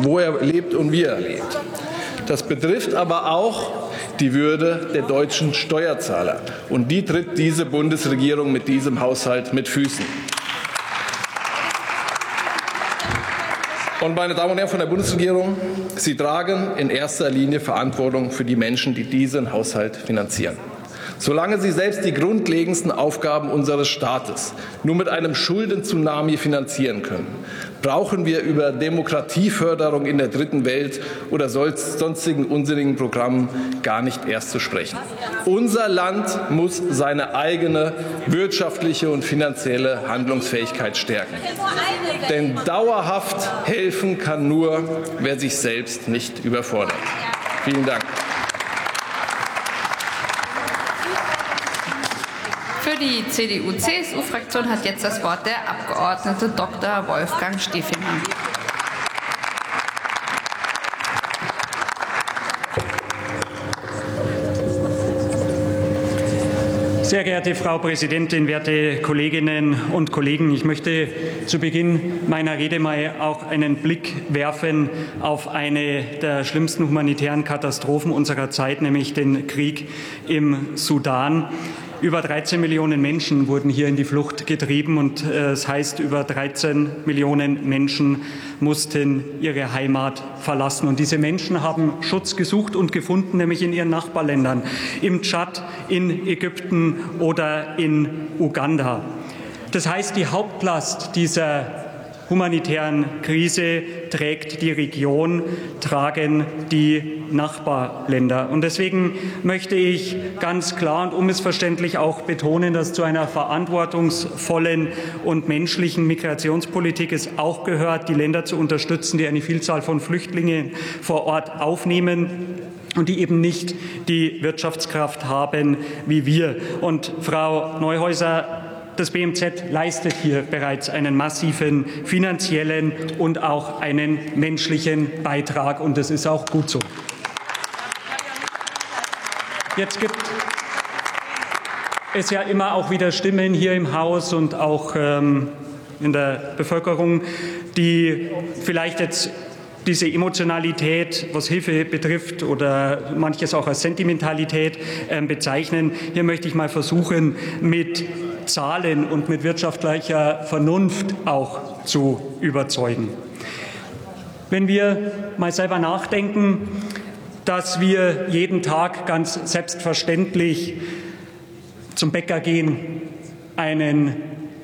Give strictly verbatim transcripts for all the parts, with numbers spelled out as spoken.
wo er lebt und wie er lebt. Das betrifft aber auch die Würde der deutschen Steuerzahler. Und die tritt diese Bundesregierung mit diesem Haushalt mit Füßen. Und, meine Damen und Herren von der Bundesregierung, Sie tragen in erster Linie Verantwortung für die Menschen, die diesen Haushalt finanzieren. Solange Sie selbst die grundlegendsten Aufgaben unseres Staates nur mit einem Schulden-Tsunami finanzieren können, brauchen wir über Demokratieförderung in der dritten Welt oder sonstigen unsinnigen Programmen gar nicht erst zu sprechen. Unser Land muss seine eigene wirtschaftliche und finanzielle Handlungsfähigkeit stärken. Denn dauerhaft helfen kann nur, wer sich selbst nicht überfordert. Vielen Dank. Für die C D U C S U-Fraktion hat jetzt das Wort der Abgeordnete Doktor Wolfgang Stefinger. Sehr geehrte Frau Präsidentin, werte Kolleginnen und Kollegen! Ich möchte zu Beginn meiner Rede mal auch einen Blick werfen auf eine der schlimmsten humanitären Katastrophen unserer Zeit, nämlich den Krieg im Sudan. Über dreizehn Millionen Menschen wurden hier in die Flucht getrieben, und es heißt, über dreizehn Millionen Menschen mussten ihre Heimat verlassen. Und diese Menschen haben Schutz gesucht und gefunden, nämlich in ihren Nachbarländern, im Tschad, in Ägypten oder in Uganda. Das heißt, die Hauptlast dieser humanitären Krise trägt die Region, tragen die Nachbarländer. Und deswegen möchte ich ganz klar und unmissverständlich auch betonen, dass zu einer verantwortungsvollen und menschlichen Migrationspolitik es auch gehört, die Länder zu unterstützen, die eine Vielzahl von Flüchtlingen vor Ort aufnehmen und die eben nicht die Wirtschaftskraft haben wie wir. Und Frau Neuhäuser, das B M Z leistet hier bereits einen massiven finanziellen und auch einen menschlichen Beitrag, und das ist auch gut so. Jetzt gibt es ja immer auch wieder Stimmen hier im Haus und auch ähm, in der Bevölkerung, die vielleicht jetzt diese Emotionalität, was Hilfe betrifft, oder manches auch als Sentimentalität äh, bezeichnen. Hier möchte ich mal versuchen, mit Zahlen und mit wirtschaftlicher Vernunft auch zu überzeugen. Wenn wir mal selber nachdenken, dass wir jeden Tag ganz selbstverständlich zum Bäcker gehen, einen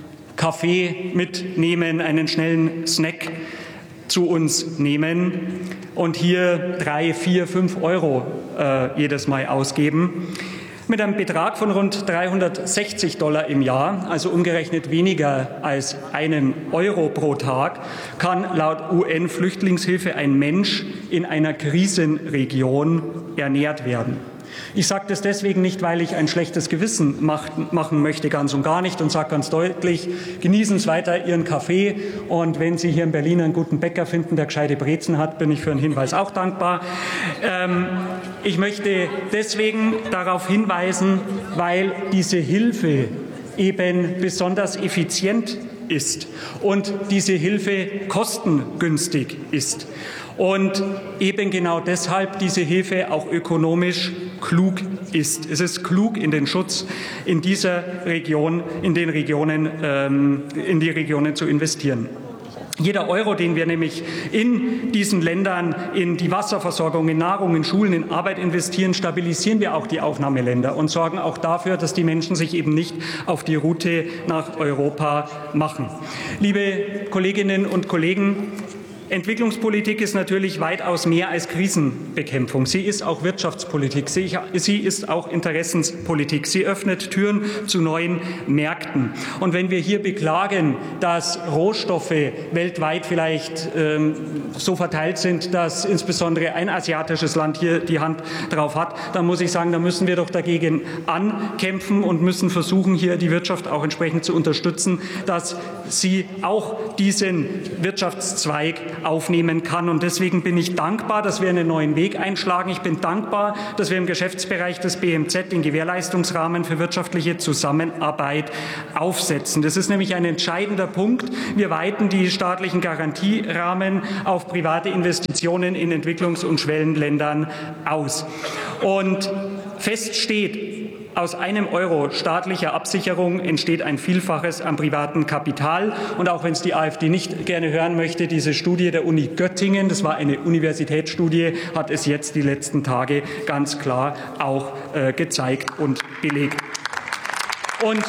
Kaffee mitnehmen, einen schnellen Snack zu uns nehmen und hier drei, vier, fünf Euro äh, jedes Mal ausgeben. Mit einem Betrag von rund dreihundertsechzig Dollar im Jahr, also umgerechnet weniger als einem Euro pro Tag, kann laut U N-Flüchtlingshilfe ein Mensch in einer Krisenregion ernährt werden. Ich sage das deswegen nicht, weil ich ein schlechtes Gewissen macht, machen möchte, ganz und gar nicht, und sage ganz deutlich, genießen Sie weiter Ihren Kaffee, und wenn Sie hier in Berlin einen guten Bäcker finden, der gescheite Brezen hat, bin ich für einen Hinweis auch dankbar. Ähm, ich möchte deswegen darauf hinweisen, weil diese Hilfe eben besonders effizient ist und diese Hilfe kostengünstig ist. Und eben genau deshalb diese Hilfe auch ökonomisch klug ist. Es ist klug, in den Schutz in dieser Region, in den Regionen, ähm, in die Regionen zu investieren. Jeder Euro, den wir nämlich in diesen Ländern in die Wasserversorgung, in Nahrung, in Schulen, in Arbeit investieren, stabilisieren wir auch die Aufnahmeländer und sorgen auch dafür, dass die Menschen sich eben nicht auf die Route nach Europa machen. Liebe Kolleginnen und Kollegen, Entwicklungspolitik ist natürlich weitaus mehr als Krisenbekämpfung. Sie ist auch Wirtschaftspolitik. Sie ist auch Interessenspolitik. Sie öffnet Türen zu neuen Märkten. Und wenn wir hier beklagen, dass Rohstoffe weltweit vielleicht ähm, so verteilt sind, dass insbesondere ein asiatisches Land hier die Hand drauf hat, dann muss ich sagen, da müssen wir doch dagegen ankämpfen und müssen versuchen, hier die Wirtschaft auch entsprechend zu unterstützen, dass sie auch diesen Wirtschaftszweig aufnehmen kann. Und deswegen bin ich dankbar, dass wir einen neuen Weg einschlagen. Ich bin dankbar, dass wir im Geschäftsbereich des B M Z den Gewährleistungsrahmen für wirtschaftliche Zusammenarbeit aufsetzen. Das ist nämlich ein entscheidender Punkt. Wir weiten die staatlichen Garantierahmen auf private Investitionen in Entwicklungs- und Schwellenländern aus. Und fest steht, aus einem Euro staatlicher Absicherung entsteht ein Vielfaches an privatem Kapital. Und auch wenn es die AfD nicht gerne hören möchte, diese Studie der Uni Göttingen, das war eine Universitätsstudie, hat es jetzt die letzten Tage ganz klar auch äh, gezeigt und belegt. Und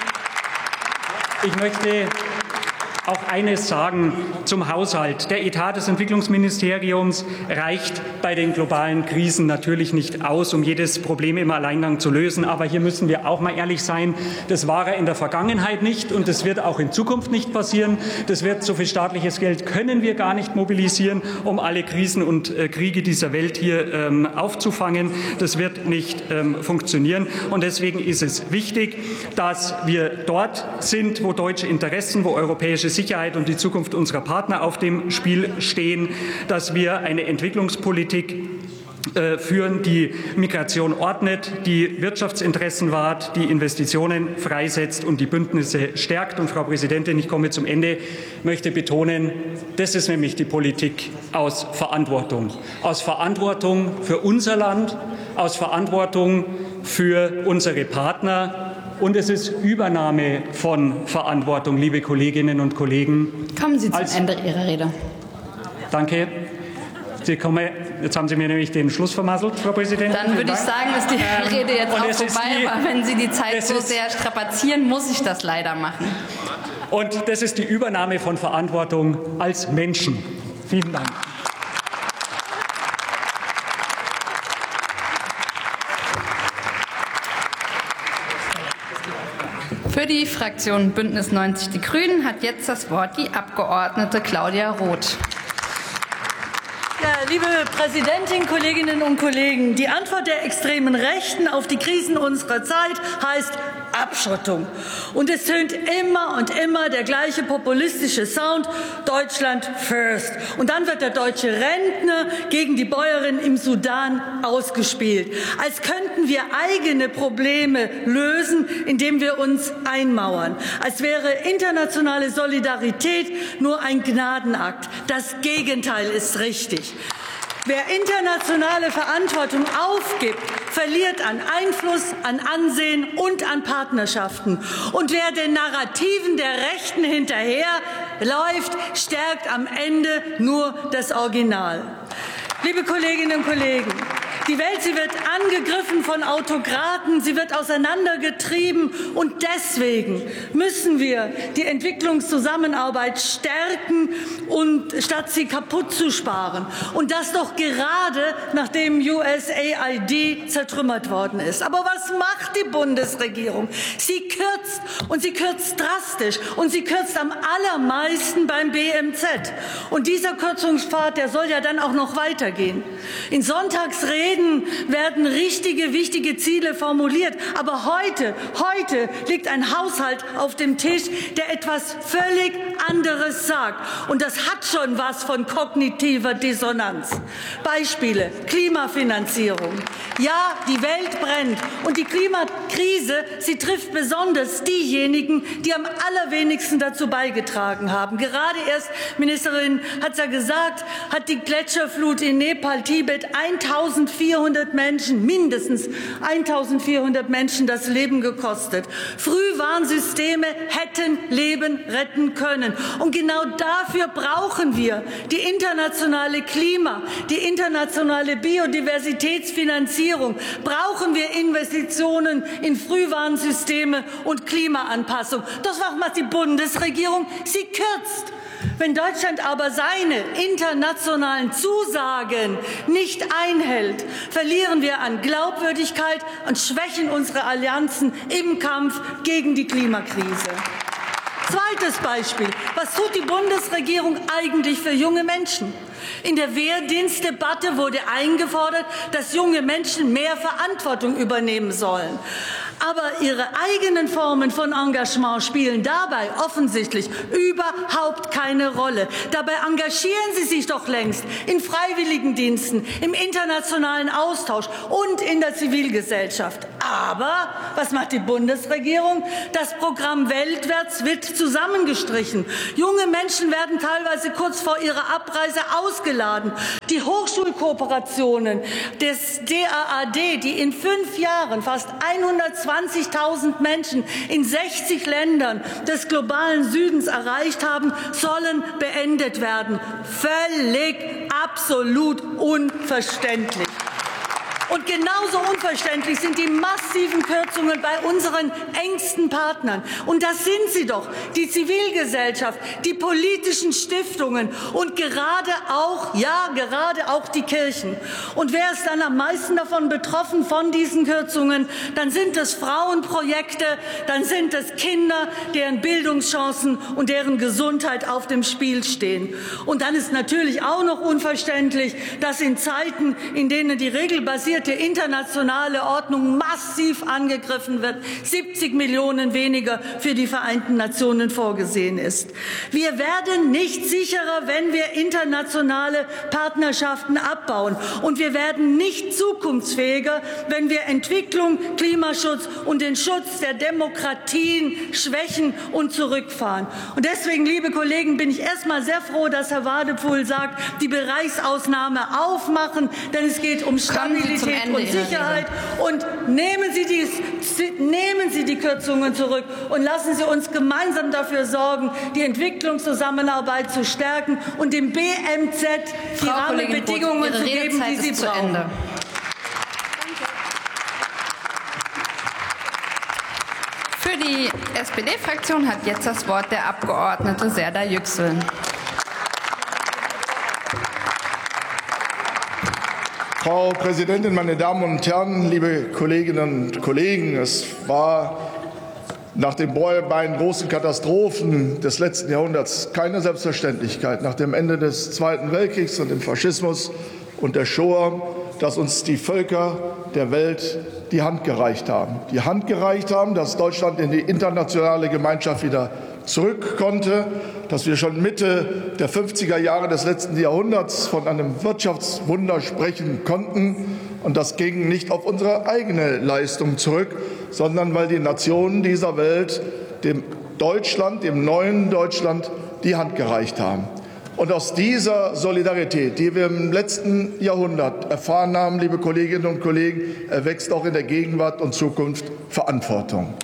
ich möchte auch eines sagen zum Haushalt. Der Etat des Entwicklungsministeriums reicht bei den globalen Krisen natürlich nicht aus, um jedes Problem im Alleingang zu lösen. Aber hier müssen wir auch mal ehrlich sein, das war er in der Vergangenheit nicht und das wird auch in Zukunft nicht passieren. Das wird, so viel staatliches Geld können wir gar nicht mobilisieren, um alle Krisen und äh, Kriege dieser Welt hier ähm, aufzufangen. Das wird nicht ähm, funktionieren. Und deswegen ist es wichtig, dass wir dort sind, wo deutsche Interessen, wo europäische Sicherheit und die Zukunft unserer Partner auf dem Spiel stehen, dass wir eine Entwicklungspolitik äh, führen, die Migration ordnet, die Wirtschaftsinteressen wahrt, die Investitionen freisetzt und die Bündnisse stärkt. Und Frau Präsidentin, ich komme zum Ende, möchte betonen, das ist nämlich die Politik aus Verantwortung. Aus Verantwortung für unser Land, aus Verantwortung für unsere Partner. Und es ist Übernahme von Verantwortung, liebe Kolleginnen und Kollegen. Kommen Sie zum Als, Ende Ihrer Rede. Danke. Sie kommen, jetzt haben Sie mir nämlich den Schluss vermasselt, Frau Präsidentin. Dann würde ich sagen, ist die ähm, Rede jetzt auch vorbei. Die, aber wenn Sie die Zeit so sehr strapazieren, muss ich das leider machen. Und das ist die Übernahme von Verantwortung als Menschen. Vielen Dank. Für die Fraktion Bündnis neunzig Die Grünen hat jetzt das Wort die Abgeordnete Claudia Roth. Ja, liebe Präsidentin, Kolleginnen und Kollegen, die Antwort der extremen Rechten auf die Krisen unserer Zeit heißt Abschottung. Und es tönt immer und immer der gleiche populistische Sound, Deutschland first. Und dann wird der deutsche Rentner gegen die Bäuerin im Sudan ausgespielt. Als könnten wir eigene Probleme lösen, indem wir uns einmauern. Als wäre internationale Solidarität nur ein Gnadenakt. Das Gegenteil ist richtig. Wer internationale Verantwortung aufgibt, verliert an Einfluss, an Ansehen und an Partnerschaften. Und wer den Narrativen der Rechten hinterherläuft, stärkt am Ende nur das Original. Liebe Kolleginnen und Kollegen, die Welt, sie wird angegriffen von Autokraten, sie wird auseinandergetrieben. Und deswegen müssen wir die Entwicklungszusammenarbeit stärken, und statt sie kaputt zu sparen. Und das doch gerade, nachdem U S A I D zertrümmert worden ist. Aber was macht die Bundesregierung? Sie kürzt, und sie kürzt drastisch, und sie kürzt am allermeisten beim B M Z. Und dieser Kürzungspfad, der soll ja dann auch noch weitergehen. In Sonntagsreden werden richtige, wichtige Ziele formuliert. Aber heute, heute liegt ein Haushalt auf dem Tisch, der etwas völlig anderes sagt. Und das hat schon was von kognitiver Dissonanz. Beispiele: Klimafinanzierung. Ja, die Welt brennt. Und die Klimakrise, sie trifft besonders diejenigen, die am allerwenigsten dazu beigetragen haben. Gerade erst, Ministerin hat es ja gesagt, hat die Gletscherflut in Nepal, Tibet eintausendvierhundert Menschen, mindestens eintausendvierhundert Menschen das Leben gekostet. Frühwarnsysteme hätten Leben retten können. Und genau dafür brauchen wir die internationale Klima, die internationale Biodiversitätsfinanzierung, brauchen wir Investitionen in Frühwarnsysteme und Klimaanpassung. Das macht die Bundesregierung, sie kürzt. Wenn Deutschland aber seine internationalen Zusagen nicht einhält, verlieren wir an Glaubwürdigkeit und schwächen unsere Allianzen im Kampf gegen die Klimakrise. Zweites Beispiel. Was tut die Bundesregierung eigentlich für junge Menschen? In der Wehrdienstdebatte wurde eingefordert, dass junge Menschen mehr Verantwortung übernehmen sollen. Aber ihre eigenen Formen von Engagement spielen dabei offensichtlich überhaupt keine Rolle. Dabei engagieren sie sich doch längst in Freiwilligendiensten, im internationalen Austausch und in der Zivilgesellschaft. Aber was macht die Bundesregierung? Das Programm Weltwärts wird zusammengestrichen. Junge Menschen werden teilweise kurz vor ihrer Abreise ausgeladen. Die Hochschulkooperationen des D A A D, die in fünf Jahren fast hundertzwanzigtausend Menschen in sechzig Ländern des globalen Südens erreicht haben, sollen beendet werden. Völlig, absolut unverständlich. Und genauso unverständlich sind die massiven Kürzungen bei unseren engsten Partnern. Und das sind sie doch, die Zivilgesellschaft, die politischen Stiftungen und gerade auch, ja, gerade auch die Kirchen. Und wer ist dann am meisten davon betroffen, von diesen Kürzungen? Dann sind es Frauenprojekte, dann sind es Kinder, deren Bildungschancen und deren Gesundheit auf dem Spiel stehen. Und dann ist natürlich auch noch unverständlich, dass in Zeiten, in denen die regelbasierte internationale Ordnung massiv angegriffen wird, siebzig Millionen weniger für die Vereinten Nationen vorgesehen ist. Wir werden nicht sicherer, wenn wir internationale Partnerschaften abbauen. Und wir werden nicht zukunftsfähiger, wenn wir Entwicklung, Klimaschutz und den Schutz der Demokratien schwächen und zurückfahren. Und deswegen, liebe Kollegen, bin ich erst mal sehr froh, dass Herr Wadepool sagt, die Bereichsausnahme aufmachen, denn es geht um Stabilität und Sicherheit. Und nehmen Sie, die, nehmen Sie die Kürzungen zurück und lassen Sie uns gemeinsam dafür sorgen, die Entwicklungszusammenarbeit zu stärken und dem B M Z die Frau Rahmenbedingungen zu geben, die sie brauchen. Für die S P D-Fraktion hat jetzt das Wort der Abgeordnete Serdar Yüksel. Frau Präsidentin, meine Damen und Herren, liebe Kolleginnen und Kollegen! Es war nach den beiden großen Katastrophen des letzten Jahrhunderts keine Selbstverständlichkeit, nach dem Ende des Zweiten Weltkriegs und dem Faschismus und der Shoah, dass uns die Völker der Welt die Hand gereicht haben. Die Hand gereicht haben, dass Deutschland in die internationale Gemeinschaft wieder zurück konnte, dass wir schon Mitte der fünfziger Jahre des letzten Jahrhunderts von einem Wirtschaftswunder sprechen konnten. Und das ging nicht auf unsere eigene Leistung zurück, sondern weil die Nationen dieser Welt dem Deutschland, dem neuen Deutschland, die Hand gereicht haben. Und aus dieser Solidarität, die wir im letzten Jahrhundert erfahren haben, liebe Kolleginnen und Kollegen, erwächst auch in der Gegenwart und Zukunft Verantwortung.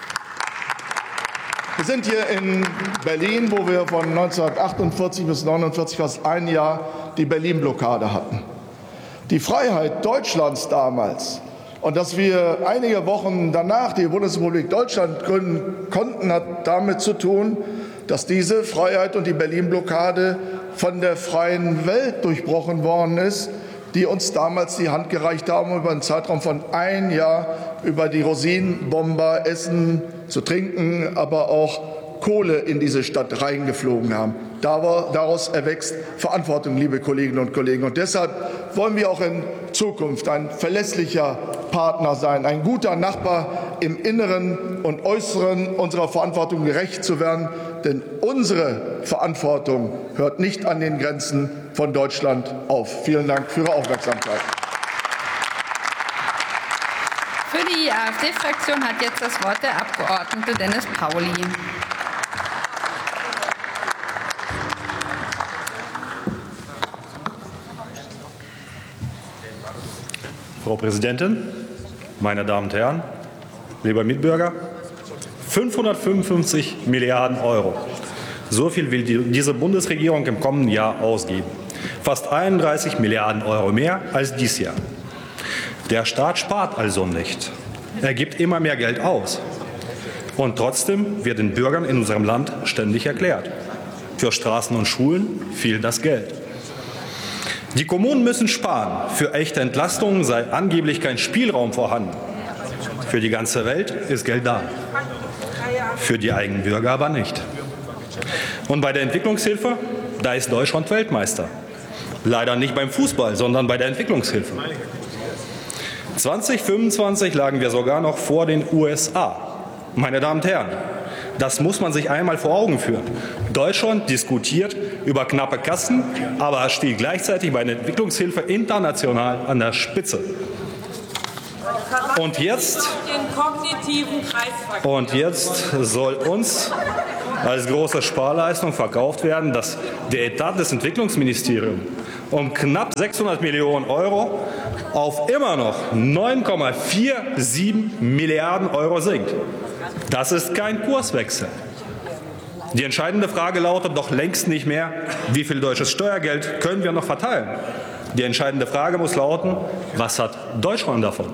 Wir sind hier in Berlin, wo wir von neunzehnhundertachtundvierzig bis neunundvierzig fast ein Jahr die Berlin-Blockade hatten. Die Freiheit Deutschlands damals und dass wir einige Wochen danach die Bundesrepublik Deutschland gründen konnten, hat damit zu tun, dass diese Freiheit und die Berlin-Blockade von der freien Welt durchbrochen worden ist, die uns damals die Hand gereicht haben, über einen Zeitraum von ein Jahr über die Rosinenbomber Essen zu trinken, aber auch Kohle in diese Stadt reingeflogen haben. Daraus erwächst Verantwortung, liebe Kolleginnen und Kollegen. Und deshalb wollen wir auch in Zukunft ein verlässlicher Partner sein, ein guter Nachbar im Inneren und Äußeren unserer Verantwortung gerecht zu werden. Denn unsere Verantwortung hört nicht an den Grenzen von Deutschland auf. Vielen Dank für Ihre Aufmerksamkeit. Für die AfD-Fraktion hat jetzt das Wort der Abgeordnete Dennis Pauli. Frau Präsidentin, meine Damen und Herren, lieber Mitbürger! fünfhundertfünfundfünfzig Milliarden Euro. So viel will die, diese Bundesregierung im kommenden Jahr ausgeben. Fast einunddreißig Milliarden Euro mehr als dieses Jahr. Der Staat spart also nicht. Er gibt immer mehr Geld aus. Und trotzdem wird den Bürgern in unserem Land ständig erklärt: Für Straßen und Schulen fehlt das Geld. Die Kommunen müssen sparen. Für echte Entlastungen sei angeblich kein Spielraum vorhanden. Für die ganze Welt ist Geld da. Für die eigenen Bürger aber nicht. Und bei der Entwicklungshilfe, da ist Deutschland Weltmeister. Leider nicht beim Fußball, sondern bei der Entwicklungshilfe. zweitausendfünfundzwanzig lagen wir sogar noch vor den U S A. Meine Damen und Herren, das muss man sich einmal vor Augen führen. Deutschland diskutiert über knappe Kassen, aber steht gleichzeitig bei der Entwicklungshilfe international an der Spitze. Und jetzt, und jetzt soll uns als große Sparleistung verkauft werden, dass der Etat des Entwicklungsministeriums um knapp sechshundert Millionen Euro auf immer noch neun Komma siebenundvierzig Milliarden Euro sinkt. Das ist kein Kurswechsel. Die entscheidende Frage lautet doch längst nicht mehr, wie viel deutsches Steuergeld können wir noch verteilen. Die entscheidende Frage muss lauten, was hat Deutschland davon?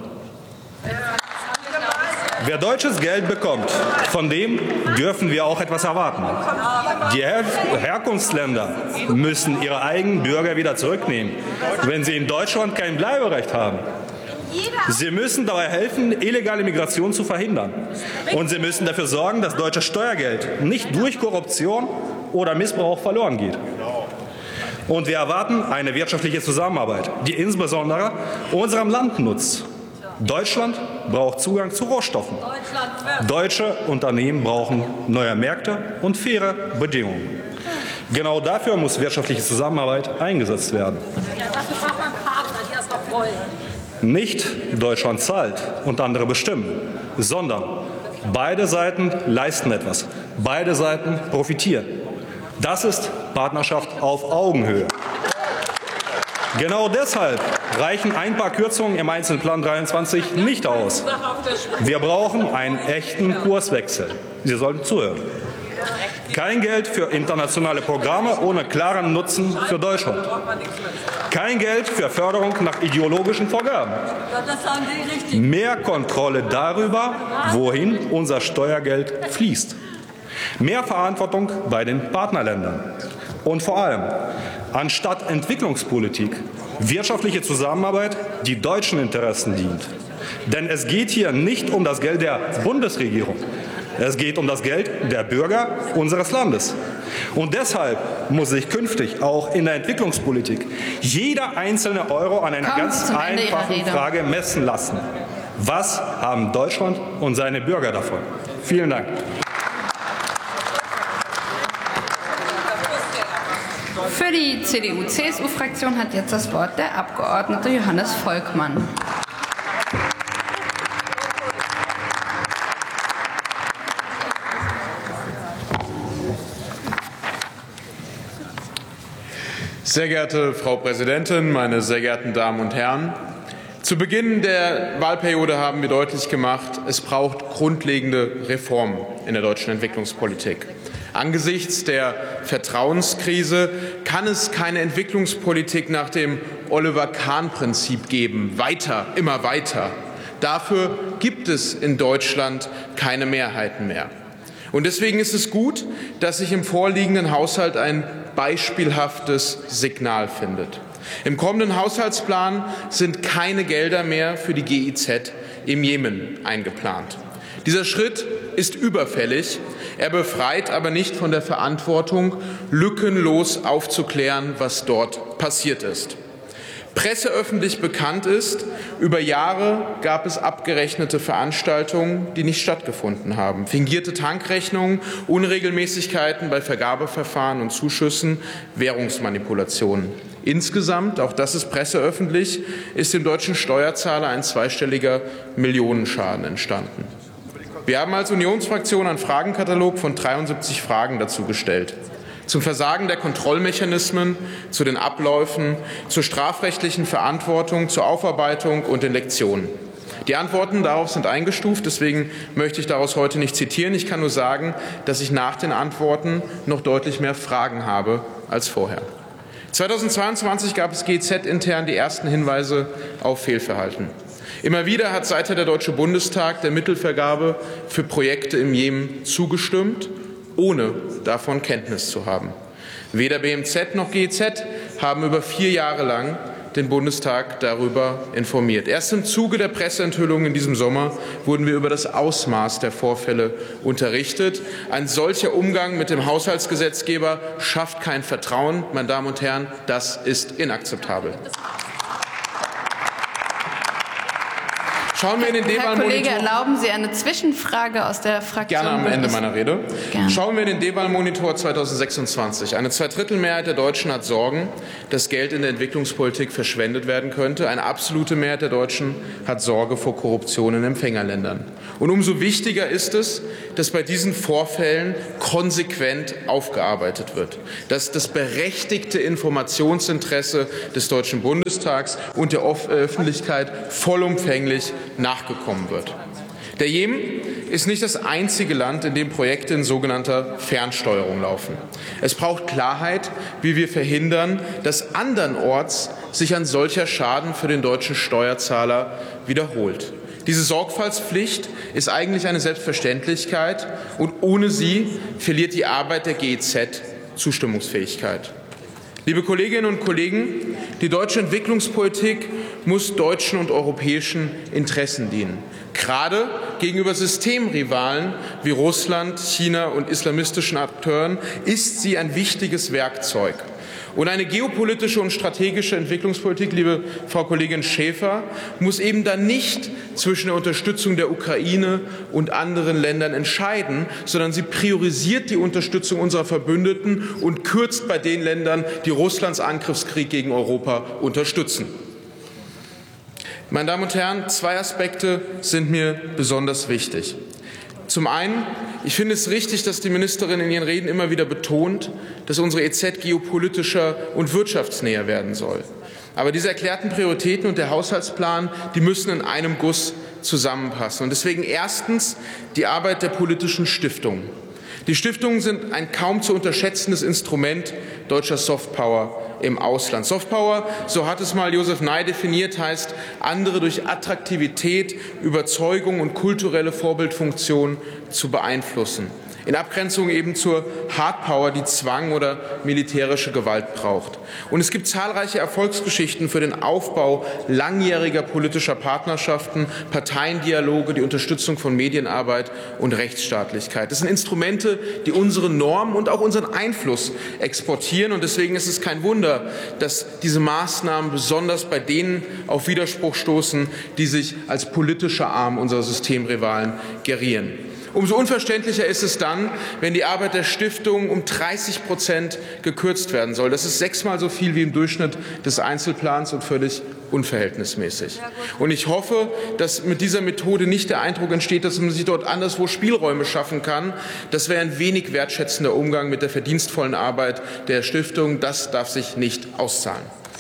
Wer deutsches Geld bekommt, von dem dürfen wir auch etwas erwarten. Die Her Herkunftsländer müssen ihre eigenen Bürger wieder zurücknehmen, wenn sie in Deutschland kein Bleiberecht haben. Sie müssen dabei helfen, illegale Migration zu verhindern. Und sie müssen dafür sorgen, dass deutsches Steuergeld nicht durch Korruption oder Missbrauch verloren geht. Und wir erwarten eine wirtschaftliche Zusammenarbeit, die insbesondere unserem Land nutzt. Deutschland braucht Zugang zu Rohstoffen. Deutsche Unternehmen brauchen neue Märkte und faire Bedingungen. Genau dafür muss wirtschaftliche Zusammenarbeit eingesetzt werden. Nicht Deutschland zahlt und andere bestimmen, sondern beide Seiten leisten etwas. Beide Seiten profitieren. Das ist Partnerschaft auf Augenhöhe. Genau deshalb reichen ein paar Kürzungen im Einzelplan dreiundzwanzig nicht aus. Wir brauchen einen echten Kurswechsel. Sie sollten zuhören. Kein Geld für internationale Programme ohne klaren Nutzen für Deutschland. Kein Geld für Förderung nach ideologischen Vorgaben. Mehr Kontrolle darüber, wohin unser Steuergeld fließt. Mehr Verantwortung bei den Partnerländern. Und vor allem, anstatt Entwicklungspolitik, wirtschaftliche Zusammenarbeit, die deutschen Interessen dient. Denn es geht hier nicht um das Geld der Bundesregierung. Es geht um das Geld der Bürger unseres Landes. Und deshalb muss sich künftig auch in der Entwicklungspolitik jeder einzelne Euro an einer ganz einfachen Frage messen lassen. Was haben Deutschland und seine Bürger davon? Vielen Dank. Für die C D U C S U-Fraktion hat jetzt das Wort der Abgeordnete Johannes Volkmann. Sehr geehrte Frau Präsidentin, meine sehr geehrten Damen und Herren! Zu Beginn der Wahlperiode haben wir deutlich gemacht, es braucht grundlegende Reformen in der deutschen Entwicklungspolitik. Angesichts der Vertrauenskrise kann es keine Entwicklungspolitik nach dem Oliver-Kahn-Prinzip geben. Weiter, immer weiter. Dafür gibt es in Deutschland keine Mehrheiten mehr. Und deswegen ist es gut, dass sich im vorliegenden Haushalt ein beispielhaftes Signal findet. Im kommenden Haushaltsplan sind keine Gelder mehr für die G I Z im Jemen eingeplant. Dieser Schritt ist überfällig, er befreit aber nicht von der Verantwortung, lückenlos aufzuklären, was dort passiert ist. Presseöffentlich bekannt ist, über Jahre gab es abgerechnete Veranstaltungen, die nicht stattgefunden haben. Fingierte Tankrechnungen, Unregelmäßigkeiten bei Vergabeverfahren und Zuschüssen, Währungsmanipulationen. Insgesamt, auch das ist presseöffentlich, ist dem deutschen Steuerzahler ein zweistelliger Millionenschaden entstanden. Wir haben als Unionsfraktion einen Fragenkatalog von dreiundsiebzig Fragen dazu gestellt. Zum Versagen der Kontrollmechanismen, zu den Abläufen, zur strafrechtlichen Verantwortung, zur Aufarbeitung und den Lektionen. Die Antworten darauf sind eingestuft, deswegen möchte ich daraus heute nicht zitieren. Ich kann nur sagen, dass ich nach den Antworten noch deutlich mehr Fragen habe als vorher. zweitausendzweiundzwanzig gab es G Z intern die ersten Hinweise auf Fehlverhalten. Immer wieder hat seither der Deutsche Bundestag der Mittelvergabe für Projekte im Jemen zugestimmt, ohne davon Kenntnis zu haben. Weder B M Z noch G Z haben über vier Jahre lang den Bundestag darüber informiert. Erst im Zuge der Presseenthüllungen in diesem Sommer wurden wir über das Ausmaß der Vorfälle unterrichtet. Ein solcher Umgang mit dem Haushaltsgesetzgeber schafft kein Vertrauen. Meine Damen und Herren, das ist inakzeptabel. Schauen wir in den Herr Kollege, D-Wahl-Monitor. erlauben Sie eine Zwischenfrage aus der Fraktion? Gerne am Ende meiner Rede. Gerne. Schauen wir in den D-Wahl-Monitor zweitausendsechsundzwanzig. Eine Zweidrittelmehrheit der Deutschen hat Sorgen, dass Geld in der Entwicklungspolitik verschwendet werden könnte. Eine absolute Mehrheit der Deutschen hat Sorge vor Korruption in Empfängerländern. Und umso wichtiger ist es, dass bei diesen Vorfällen konsequent aufgearbeitet wird, dass das berechtigte Informationsinteresse des Deutschen Bundestags und der Öffentlichkeit vollumfänglich nachgekommen wird. Der Jemen ist nicht das einzige Land, in dem Projekte in sogenannter Fernsteuerung laufen. Es braucht Klarheit, wie wir verhindern, dass andernorts sich ein solcher Schaden für den deutschen Steuerzahler wiederholt. Diese Sorgfaltspflicht ist eigentlich eine Selbstverständlichkeit, und ohne sie verliert die Arbeit der G E Z Zustimmungsfähigkeit. Liebe Kolleginnen und Kollegen, die deutsche Entwicklungspolitik muss deutschen und europäischen Interessen dienen. Gerade gegenüber Systemrivalen wie Russland, China und islamistischen Akteuren ist sie ein wichtiges Werkzeug. Und eine geopolitische und strategische Entwicklungspolitik, liebe Frau Kollegin Schäfer, muss eben dann nicht zwischen der Unterstützung der Ukraine und anderen Ländern entscheiden, sondern sie priorisiert die Unterstützung unserer Verbündeten und kürzt bei den Ländern, die Russlands Angriffskrieg gegen Europa unterstützen. Meine Damen und Herren, zwei Aspekte sind mir besonders wichtig. Zum einen, ich finde es richtig, dass die Ministerin in ihren Reden immer wieder betont, dass unsere E Z geopolitischer und wirtschaftsnäher werden soll. Aber diese erklärten Prioritäten und der Haushaltsplan, die müssen in einem Guss zusammenpassen. Und deswegen erstens die Arbeit der politischen Stiftungen. Die Stiftungen sind ein kaum zu unterschätzendes Instrument deutscher Softpower im Ausland. Softpower, so hat es mal Josef Nye definiert, heißt, andere durch Attraktivität, Überzeugung und kulturelle Vorbildfunktion zu beeinflussen. In Abgrenzung eben zur Hardpower, die Zwang oder militärische Gewalt braucht. Und es gibt zahlreiche Erfolgsgeschichten für den Aufbau langjähriger politischer Partnerschaften, Parteiendialoge, die Unterstützung von Medienarbeit und Rechtsstaatlichkeit. Das sind Instrumente, die unsere Normen und auch unseren Einfluss exportieren. Und deswegen ist es kein Wunder, dass diese Maßnahmen besonders bei denen auf Widerspruch stoßen, die sich als politischer Arm unserer Systemrivalen gerieren. Umso unverständlicher ist es dann, wenn die Arbeit der Stiftung um dreißig Prozent gekürzt werden soll. Das ist sechsmal so viel wie im Durchschnitt des Einzelplans und völlig unverhältnismäßig. Und ich hoffe, dass mit dieser Methode nicht der Eindruck entsteht, dass man sich dort anderswo Spielräume schaffen kann. Das wäre ein wenig wertschätzender Umgang mit der verdienstvollen Arbeit der Stiftung. Das darf sich nicht auszahlen.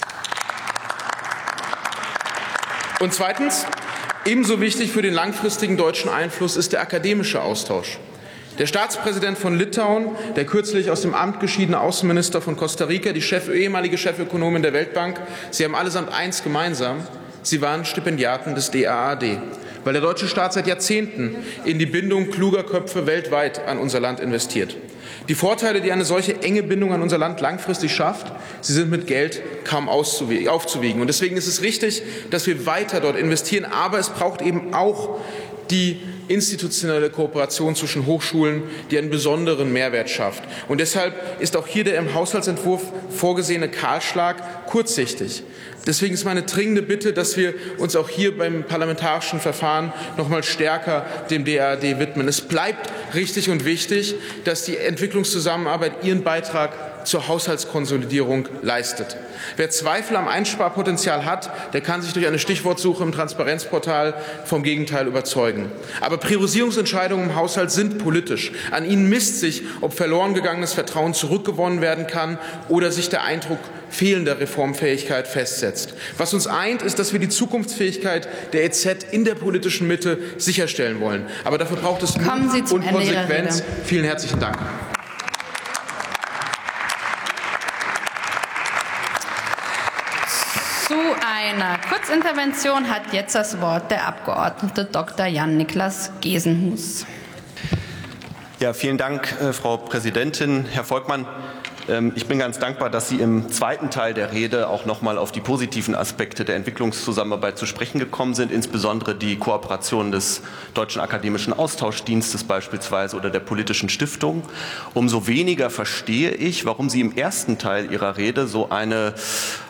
Und zweitens, ebenso wichtig für den langfristigen deutschen Einfluss ist der akademische Austausch. Der Staatspräsident von Litauen, der kürzlich aus dem Amt geschiedene Außenminister von Costa Rica, die Chef, ehemalige Chefökonomin der Weltbank, sie haben allesamt eins gemeinsam: Sie waren Stipendiaten des D A A D, weil der deutsche Staat seit Jahrzehnten in die Bindung kluger Köpfe weltweit an unser Land investiert. Die Vorteile, die eine solche enge Bindung an unser Land langfristig schafft, sie sind mit Geld kaum aufzuwiegen. Und deswegen ist es richtig, dass wir weiter dort investieren. Aber es braucht eben auch die institutionelle Kooperation zwischen Hochschulen, die einen besonderen Mehrwert schafft. Und deshalb ist auch hier der im Haushaltsentwurf vorgesehene Kahlschlag kurzsichtig. Deswegen ist meine dringende Bitte, dass wir uns auch hier beim parlamentarischen Verfahren noch mal stärker dem D A A D widmen. Es bleibt richtig und wichtig, dass die Entwicklungszusammenarbeit ihren Beitrag zur Haushaltskonsolidierung leistet. Wer Zweifel am Einsparpotenzial hat, der kann sich durch eine Stichwortsuche im Transparenzportal vom Gegenteil überzeugen. Aber Priorisierungsentscheidungen im Haushalt sind politisch. An ihnen misst sich, ob verloren gegangenes Vertrauen zurückgewonnen werden kann oder sich der Eindruck fehlender Reformfähigkeit festsetzt. Was uns eint, ist, dass wir die Zukunftsfähigkeit der E Z in der politischen Mitte sicherstellen wollen. Aber dafür braucht es Mut und Konsequenz. Vielen herzlichen Dank. Zu einer Kurzintervention hat jetzt das Wort der Abgeordnete Doktor Jan-Niklas Gesenhus. Ja, vielen Dank, Frau Präsidentin. Herr Volkmann, ich bin ganz dankbar, dass Sie im zweiten Teil der Rede auch noch mal auf die positiven Aspekte der Entwicklungszusammenarbeit zu sprechen gekommen sind, insbesondere die Kooperation des Deutschen Akademischen Austauschdienstes beispielsweise oder der politischen Stiftung. Umso weniger verstehe ich, warum Sie im ersten Teil Ihrer Rede so eine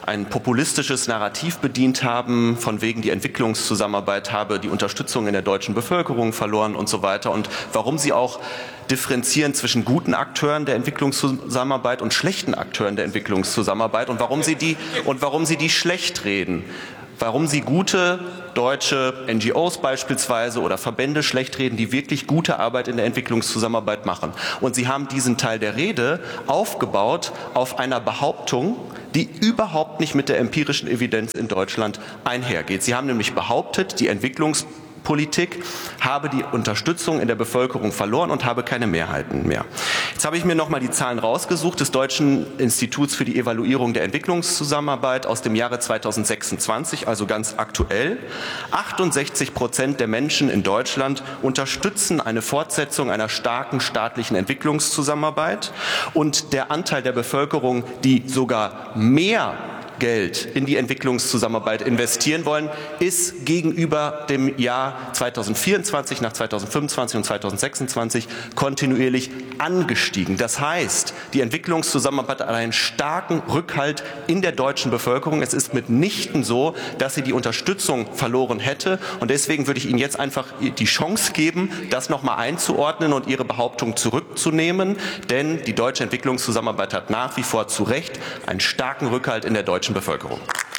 ein populistisches Narrativ bedient haben, von wegen die Entwicklungszusammenarbeit habe die Unterstützung in der deutschen Bevölkerung verloren und so weiter, und warum Sie auch differenzieren zwischen guten Akteuren der Entwicklungszusammenarbeit und schlechten Akteuren der Entwicklungszusammenarbeit und warum Sie die, und warum Sie die schlecht reden. Warum Sie gute deutsche N G Os beispielsweise oder Verbände schlecht reden, die wirklich gute Arbeit in der Entwicklungszusammenarbeit machen. Und Sie haben diesen Teil der Rede aufgebaut auf einer Behauptung, die überhaupt nicht mit der empirischen Evidenz in Deutschland einhergeht. Sie haben nämlich behauptet, die Entwicklungspolitik habe die Unterstützung in der Bevölkerung verloren und habe keine Mehrheiten mehr. Jetzt habe ich mir noch mal die Zahlen rausgesucht des Deutschen Instituts für die Evaluierung der Entwicklungszusammenarbeit aus dem Jahre zweitausendsechsundzwanzig, also ganz aktuell. achtundsechzig Prozent der Menschen in Deutschland unterstützen eine Fortsetzung einer starken staatlichen Entwicklungszusammenarbeit, und der Anteil der Bevölkerung, die sogar mehr Geld in die Entwicklungszusammenarbeit investieren wollen, ist gegenüber dem Jahr zweitausendvierundzwanzig nach zweitausendfünfundzwanzig und zweitausendsechsundzwanzig kontinuierlich angestiegen. Das heißt, die Entwicklungszusammenarbeit hat einen starken Rückhalt in der deutschen Bevölkerung. Es ist mitnichten so, dass sie die Unterstützung verloren hätte. Und deswegen würde ich Ihnen jetzt einfach die Chance geben, das noch mal einzuordnen und Ihre Behauptung zurückzunehmen. Denn die deutsche Entwicklungszusammenarbeit hat nach wie vor zu Recht einen starken Rückhalt in der deutschen Bevölkerung.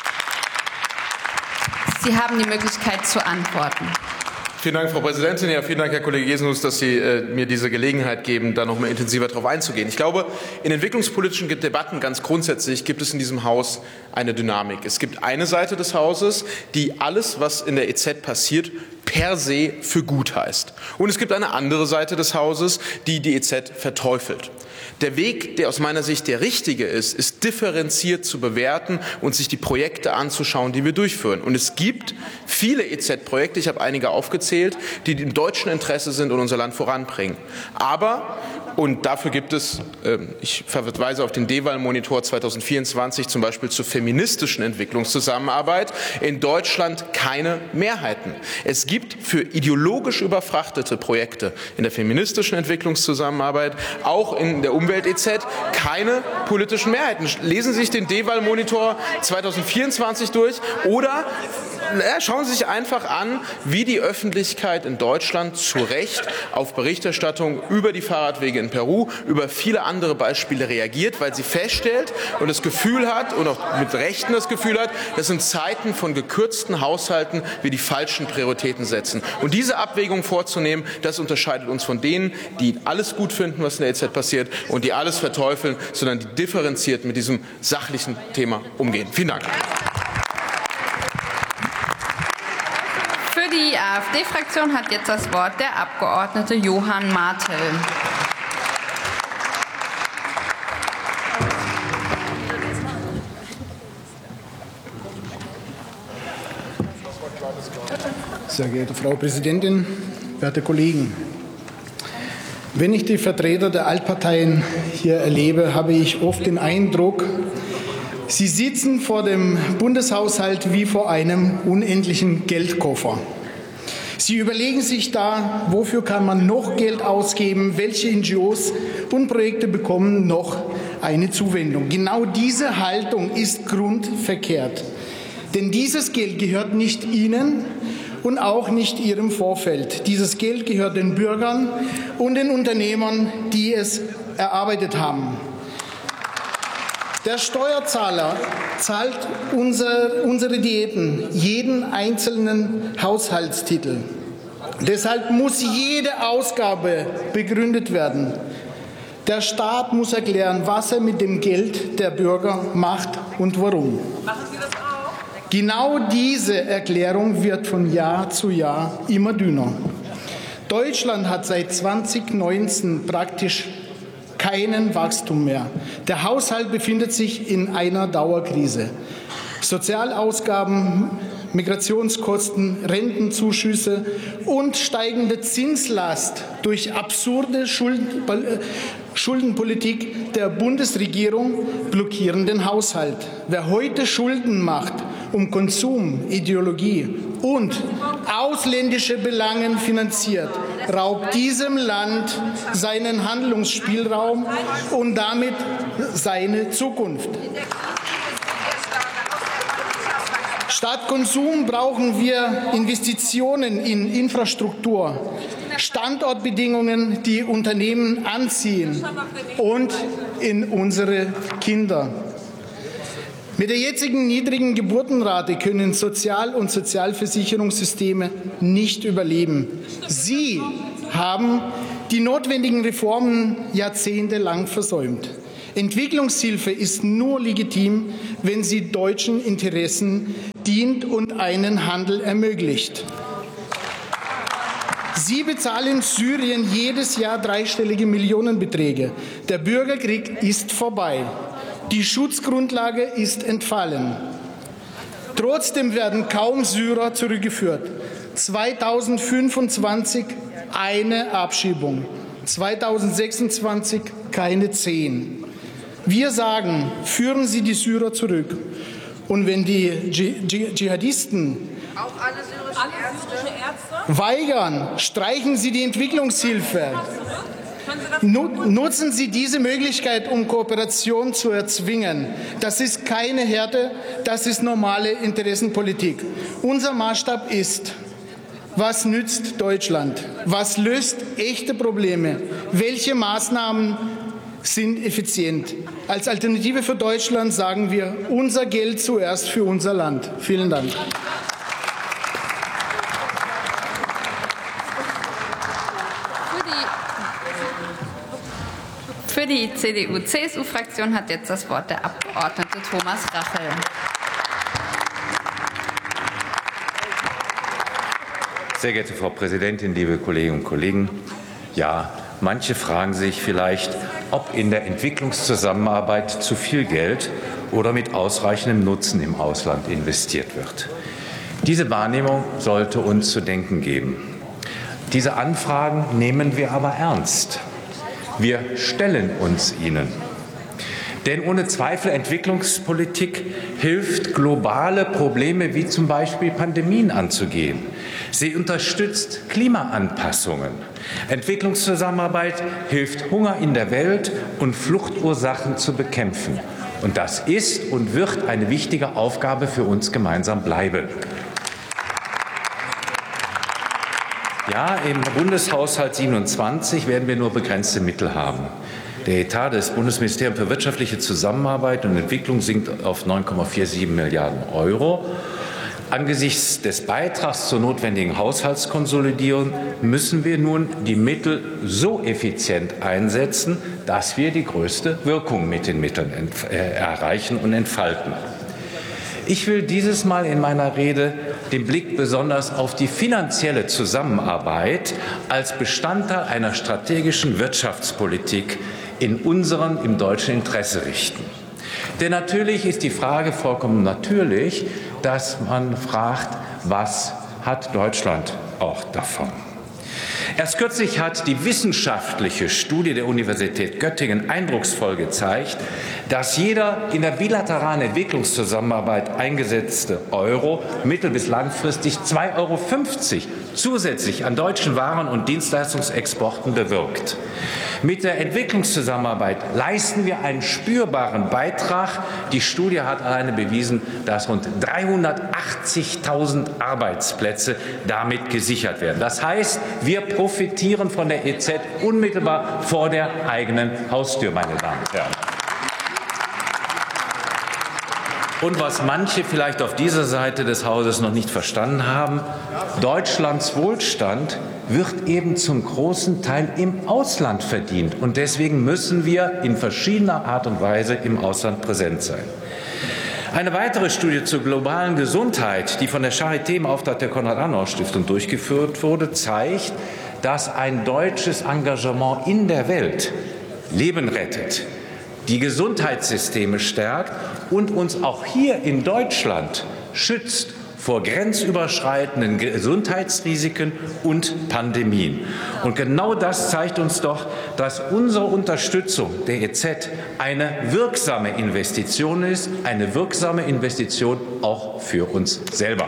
Sie haben die Möglichkeit zu antworten. Vielen Dank, Frau Präsidentin. Ja, vielen Dank, Herr Kollege Jesenhus, dass Sie äh, mir diese Gelegenheit geben, da noch mal intensiver darauf einzugehen. Ich glaube, in entwicklungspolitischen Debatten ganz grundsätzlich gibt es in diesem Haus eine Dynamik. Es gibt eine Seite des Hauses, die alles, was in der E Z passiert, per se für gut heißt. Und es gibt eine andere Seite des Hauses, die die E Z verteufelt. Der Weg, der aus meiner Sicht der richtige ist, ist differenziert zu bewerten und sich die Projekte anzuschauen, die wir durchführen. Und es gibt viele E Z-Projekte, ich habe einige aufgezählt, die im deutschen Interesse sind und unser Land voranbringen. Aber, und dafür gibt es, ich verweise auf den D-Wahl-Monitor zweitausendvierundzwanzig, zum Beispiel zur feministischen Entwicklungszusammenarbeit, in Deutschland keine Mehrheiten. Es gibt für ideologisch überfrachtete Projekte in der feministischen Entwicklungszusammenarbeit, auch in der Umwelt-E Z, keine politischen Mehrheiten. Lesen Sie sich den D-Wahl-Monitor zweitausendvierundzwanzig durch oder ja, schauen Sie sich einfach an, wie die Öffentlichkeit in Deutschland zu Recht auf Berichterstattung über die Fahrradwege in Peru, über viele andere Beispiele reagiert, weil sie feststellt und das Gefühl hat und auch mit Rechten das Gefühl hat, dass in Zeiten von gekürzten Haushalten wir die falschen Prioritäten setzen. Und diese Abwägung vorzunehmen, das unterscheidet uns von denen, die alles gut finden, was in der E Z passiert und die alles verteufeln, sondern die differenziert mit diesem sachlichen Thema umgehen. Vielen Dank. Für die AfD-Fraktion hat jetzt das Wort der Abgeordnete Johann Martel. Sehr geehrte Frau Präsidentin, werte Kollegen! Wenn ich die Vertreter der Altparteien hier erlebe, habe ich oft den Eindruck, sie sitzen vor dem Bundeshaushalt wie vor einem unendlichen Geldkoffer. Sie überlegen sich da, wofür kann man noch Geld ausgeben, welche N G Os und Projekte bekommen noch eine Zuwendung. Genau diese Haltung ist grundverkehrt. Denn dieses Geld gehört nicht Ihnen und auch nicht Ihrem Vorfeld. Dieses Geld gehört den Bürgern und den Unternehmern, die es erarbeitet haben. Der Steuerzahler zahlt unser, unsere Diäten, jeden einzelnen Haushaltstitel. Deshalb muss jede Ausgabe begründet werden. Der Staat muss erklären, was er mit dem Geld der Bürger macht und warum. Machen Sie das auch? Genau diese Erklärung wird von Jahr zu Jahr immer dünner. Deutschland hat seit zweitausendneunzehn praktisch keinen Wachstum mehr. Der Haushalt befindet sich in einer Dauerkrise. Sozialausgaben, Migrationskosten, Rentenzuschüsse und steigende Zinslast durch absurde Schulden, Schuldenpolitik der Bundesregierung blockieren den Haushalt. Wer heute Schulden macht, um Konsum, Ideologie und ausländische Belange finanziert, raubt diesem Land seinen Handlungsspielraum und damit seine Zukunft. Statt Konsum brauchen wir Investitionen in Infrastruktur, Standortbedingungen, die Unternehmen anziehen und in unsere Kinder. Mit der jetzigen niedrigen Geburtenrate können Sozial- und Sozialversicherungssysteme nicht überleben. Sie haben die notwendigen Reformen jahrzehntelang versäumt. Entwicklungshilfe ist nur legitim, wenn sie deutschen Interessen dient und einen Handel ermöglicht. Sie bezahlen Syrien jedes Jahr dreistellige Millionenbeträge. Der Bürgerkrieg ist vorbei. Die Schutzgrundlage ist entfallen. Trotzdem werden kaum Syrer zurückgeführt. zweitausendfünfundzwanzig eine Abschiebung, zweitausendsechsundzwanzig keine zehn. Wir sagen, führen Sie die Syrer zurück. Und wenn die Dschihadisten auch alle syrischen Ärzte weigern, streichen Sie die Entwicklungshilfe. Nutzen Sie diese Möglichkeit, um Kooperation zu erzwingen. Das ist keine Härte, das ist normale Interessenpolitik. Unser Maßstab ist, was nützt Deutschland? Was löst echte Probleme? Welche Maßnahmen sind effizient? Als Alternative für Deutschland sagen wir, unser Geld zuerst für unser Land. Vielen Dank. Für die C D U C S U-Fraktion hat jetzt das Wort der Abgeordnete Thomas Rachel. Sehr geehrte Frau Präsidentin, liebe Kolleginnen und Kollegen! Ja, manche fragen sich vielleicht, ob in der Entwicklungszusammenarbeit zu viel Geld oder mit ausreichendem Nutzen im Ausland investiert wird. Diese Wahrnehmung sollte uns zu denken geben. Diese Anfragen nehmen wir aber ernst. Wir stellen uns ihnen. Denn ohne Zweifel Entwicklungspolitik hilft, globale Probleme wie zum Beispiel Pandemien anzugehen. Sie unterstützt Klimaanpassungen. Entwicklungszusammenarbeit hilft, Hunger in der Welt und Fluchtursachen zu bekämpfen. Und das ist und wird eine wichtige Aufgabe für uns gemeinsam bleiben. Ja, im Bundeshaushalt siebenundzwanzig werden wir nur begrenzte Mittel haben. Der Etat des Bundesministeriums für wirtschaftliche Zusammenarbeit und Entwicklung sinkt auf neun Komma siebenundvierzig Milliarden Euro. Angesichts des Beitrags zur notwendigen Haushaltskonsolidierung müssen wir nun die Mittel so effizient einsetzen, dass wir die größte Wirkung mit den Mitteln erreichen und entfalten. Ich will dieses Mal in meiner Rede den Blick besonders auf die finanzielle Zusammenarbeit als Bestandteil einer strategischen Wirtschaftspolitik in unserem, im deutschen Interesse richten. Denn natürlich ist die Frage vollkommen natürlich, dass man fragt, was hat Deutschland auch davon? Erst kürzlich hat die wissenschaftliche Studie der Universität Göttingen eindrucksvoll gezeigt, dass jeder in der bilateralen Entwicklungszusammenarbeit eingesetzte Euro mittel- bis langfristig zwei Euro fünfzig zusätzlich an deutschen Waren und Dienstleistungsexporten bewirkt. Mit der Entwicklungszusammenarbeit leisten wir einen spürbaren Beitrag. Die Studie hat alleine bewiesen, dass rund dreihundertachtzigtausend Arbeitsplätze damit gesichert werden. Das heißt, wir profitieren von der E Z unmittelbar vor der eigenen Haustür, meine Damen und Herren. Und was manche vielleicht auf dieser Seite des Hauses noch nicht verstanden haben, Deutschlands Wohlstand wird eben zum großen Teil im Ausland verdient. Und deswegen müssen wir in verschiedener Art und Weise im Ausland präsent sein. Eine weitere Studie zur globalen Gesundheit, die von der Charité im Auftrag der Konrad-Adenauer-Stiftung durchgeführt wurde, zeigt, dass ein deutsches Engagement in der Welt Leben rettet, die Gesundheitssysteme stärkt und uns auch hier in Deutschland schützt vor grenzüberschreitenden Gesundheitsrisiken und Pandemien. Und genau das zeigt uns doch, dass unsere Unterstützung der E Z eine wirksame Investition ist, eine wirksame Investition auch für uns selber.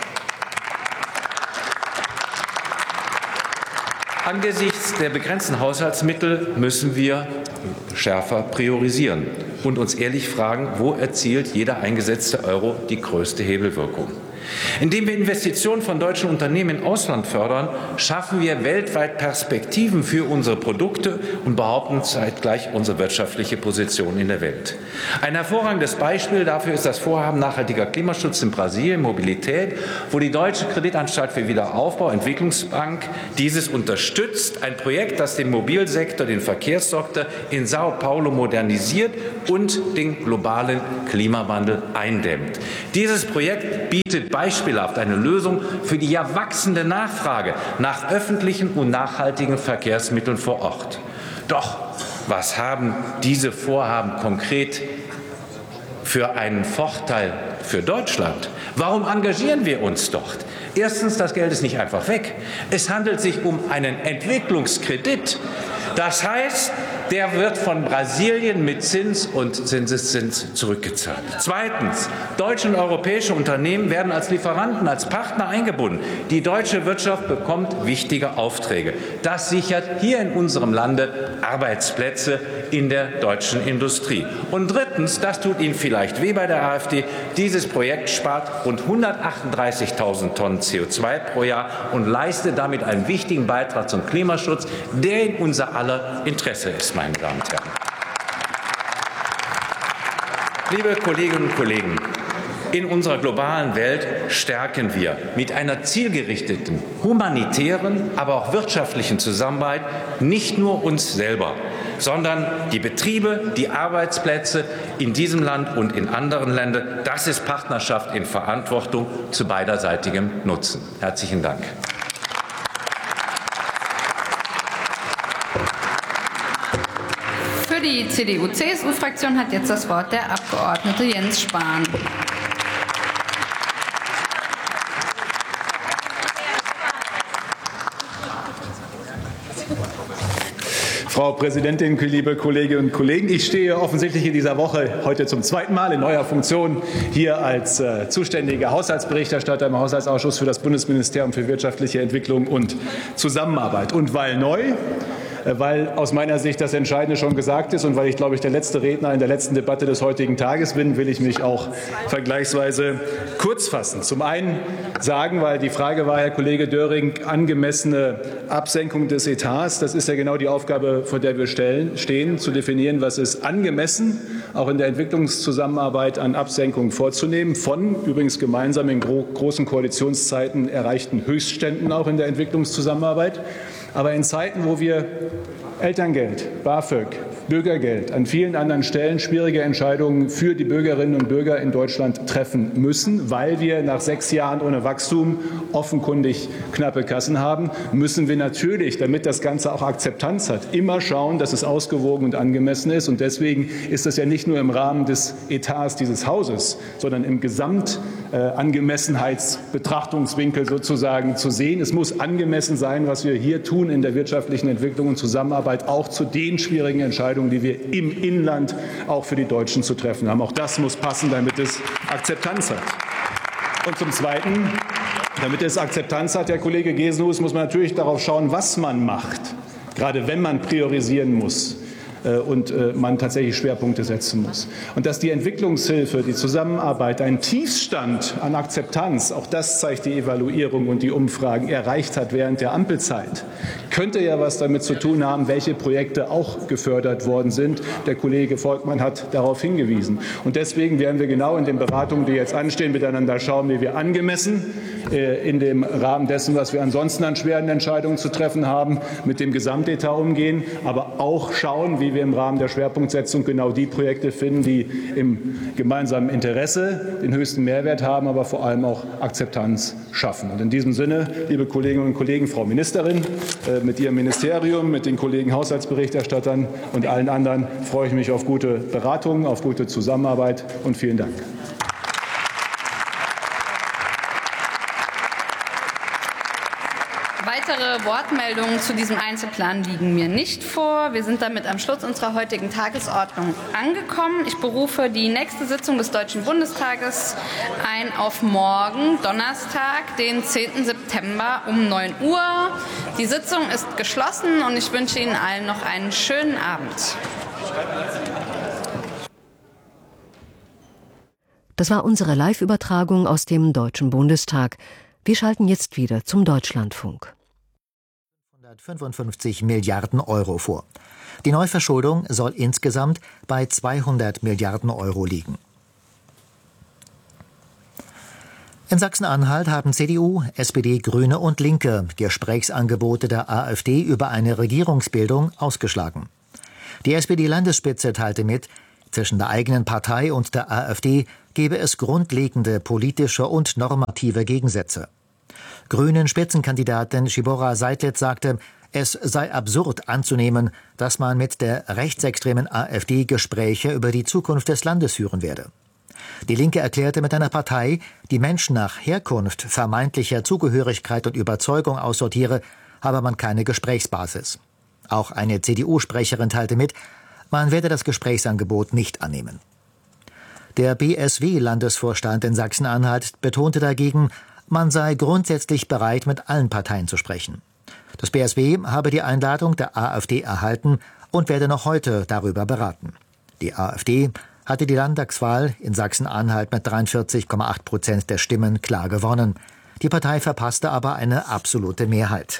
Angesichts der begrenzten Haushaltsmittel müssen wir schärfer priorisieren und uns ehrlich fragen, wo erzielt jeder eingesetzte Euro die größte Hebelwirkung. Indem wir Investitionen von deutschen Unternehmen im Ausland fördern, schaffen wir weltweit Perspektiven für unsere Produkte und behaupten zeitgleich unsere wirtschaftliche Position in der Welt. Ein hervorragendes Beispiel dafür ist das Vorhaben nachhaltiger Klimaschutz in Brasilien, Mobilität, wo die Deutsche Kreditanstalt für Wiederaufbau, Entwicklungsbank dieses unterstützt. Ein Projekt, das den Mobilsektor, den Verkehrssektor in Sao Paulo modernisiert und den globalen Klimawandel eindämmt. Dieses Projekt bietet beispielhaft eine Lösung für die ja wachsende Nachfrage nach öffentlichen und nachhaltigen Verkehrsmitteln vor Ort. Doch was haben diese Vorhaben konkret für einen Vorteil für Deutschland? Warum engagieren wir uns dort? Erstens, das Geld ist nicht einfach weg. Es handelt sich um einen Entwicklungskredit. Das heißt, der wird von Brasilien mit Zins und Zinseszins zurückgezahlt. Zweitens, deutsche und europäische Unternehmen werden als Lieferanten, als Partner eingebunden. Die deutsche Wirtschaft bekommt wichtige Aufträge. Das sichert hier in unserem Lande Arbeitsplätze in der deutschen Industrie. Und drittens, das tut Ihnen vielleicht weh bei der AfD, dieses Projekt spart rund hundertachtunddreißigtausend Tonnen C O zwei pro Jahr und leistet damit einen wichtigen Beitrag zum Klimaschutz, der in unser aller Interesse ist, meine Damen und Herren. Liebe Kolleginnen und Kollegen, in unserer globalen Welt stärken wir mit einer zielgerichteten, humanitären, aber auch wirtschaftlichen Zusammenarbeit nicht nur uns selber, sondern die Betriebe, die Arbeitsplätze in diesem Land und in anderen Ländern. Das ist Partnerschaft in Verantwortung zu beiderseitigem Nutzen. Herzlichen Dank. Für die C D U C S U-Fraktion hat jetzt das Wort der Abgeordnete Jens Spahn. Frau Präsidentin, liebe Kolleginnen und Kollegen! Ich stehe offensichtlich in dieser Woche heute zum zweiten Mal in neuer Funktion hier als äh, zuständiger Haushaltsberichterstatter im Haushaltsausschuss für das Bundesministerium für wirtschaftliche Entwicklung und Zusammenarbeit. Und weil neu, weil aus meiner Sicht das Entscheidende schon gesagt ist und weil ich, glaube ich, der letzte Redner in der letzten Debatte des heutigen Tages bin, will ich mich auch vergleichsweise kurz fassen. Zum einen sagen, weil die Frage war, Herr Kollege Döring, angemessene Absenkung des Etats. Das ist ja genau die Aufgabe, vor der wir stellen, stehen, zu definieren, was ist angemessen, auch in der Entwicklungszusammenarbeit an Absenkungen vorzunehmen, von übrigens gemeinsam in gro großen Koalitionszeiten erreichten Höchstständen auch in der Entwicklungszusammenarbeit. Aber in Zeiten, wo wir Elterngeld, BAföG, Bürgergeld, an vielen anderen Stellen schwierige Entscheidungen für die Bürgerinnen und Bürger in Deutschland treffen müssen, weil wir nach sechs Jahren ohne Wachstum offenkundig knappe Kassen haben, müssen wir natürlich, damit das Ganze auch Akzeptanz hat, immer schauen, dass es ausgewogen und angemessen ist. Und deswegen ist das ja nicht nur im Rahmen des Etats dieses Hauses, sondern im Gesamtangemessenheitsbetrachtungswinkel sozusagen zu sehen. Es muss angemessen sein, was wir hier tun in der wirtschaftlichen Entwicklung und Zusammenarbeit, auch zu den schwierigen Entscheidungen, die wir im Inland auch für die Deutschen zu treffen haben. Auch das muss passen, damit es Akzeptanz hat. Und zum Zweiten, damit es Akzeptanz hat, Herr Kollege Gesenhues, muss man natürlich darauf schauen, was man macht, gerade wenn man priorisieren muss und man tatsächlich Schwerpunkte setzen muss. Und dass die Entwicklungshilfe, die Zusammenarbeit einen Tiefstand an Akzeptanz, auch das zeigt die Evaluierung und die Umfragen, erreicht hat während der Ampelzeit, könnte ja was damit zu tun haben, welche Projekte auch gefördert worden sind. Der Kollege Volkmann hat darauf hingewiesen. Und deswegen werden wir genau in den Beratungen, die jetzt anstehen, miteinander schauen, wie wir angemessen äh, in dem Rahmen dessen, was wir ansonsten an schweren Entscheidungen zu treffen haben, mit dem Gesamtetat umgehen, aber auch schauen, wie wir im Rahmen der Schwerpunktsetzung genau die Projekte finden, die im gemeinsamen Interesse den höchsten Mehrwert haben, aber vor allem auch Akzeptanz schaffen. Und in diesem Sinne, liebe Kolleginnen und Kollegen, Frau Ministerin, äh, mit Ihrem Ministerium, mit den Kollegen Haushaltsberichterstattern und allen anderen freue ich mich auf gute Beratungen, auf gute Zusammenarbeit und vielen Dank. Weitere Wortmeldungen zu diesem Einzelplan liegen mir nicht vor. Wir sind damit am Schluss unserer heutigen Tagesordnung angekommen. Ich berufe die nächste Sitzung des Deutschen Bundestages ein auf morgen, Donnerstag, den zehnten September um neun Uhr. Die Sitzung ist geschlossen und ich wünsche Ihnen allen noch einen schönen Abend. Das war unsere Live-Übertragung aus dem Deutschen Bundestag. Wir schalten jetzt wieder zum Deutschlandfunk. hundertfünfundfünfzig Milliarden Euro vor. Die Neuverschuldung soll insgesamt bei zweihundert Milliarden Euro liegen. In Sachsen-Anhalt haben C D U, S P D, Grüne und Linke Gesprächsangebote der AfD über eine Regierungsbildung ausgeschlagen. Die S P D-Landesspitze teilte mit, zwischen der eigenen Partei und der AfD gebe es grundlegende politische und normative Gegensätze. Grünen Spitzenkandidatin Shibora Seidlitz sagte, es sei absurd anzunehmen, dass man mit der rechtsextremen AfD Gespräche über die Zukunft des Landes führen werde. Die Linke erklärte, mit einer Partei, die Menschen nach Herkunft, vermeintlicher Zugehörigkeit und Überzeugung aussortiere, habe man keine Gesprächsbasis. Auch eine C D U-Sprecherin teilte mit, man werde das Gesprächsangebot nicht annehmen. Der B S W-Landesvorstand in Sachsen-Anhalt betonte dagegen, man sei grundsätzlich bereit, mit allen Parteien zu sprechen. Das B S W habe die Einladung der AfD erhalten und werde noch heute darüber beraten. Die AfD hatte die Landtagswahl in Sachsen-Anhalt mit dreiundvierzig Komma acht Prozent der Stimmen klar gewonnen. Die Partei verpasste aber eine absolute Mehrheit.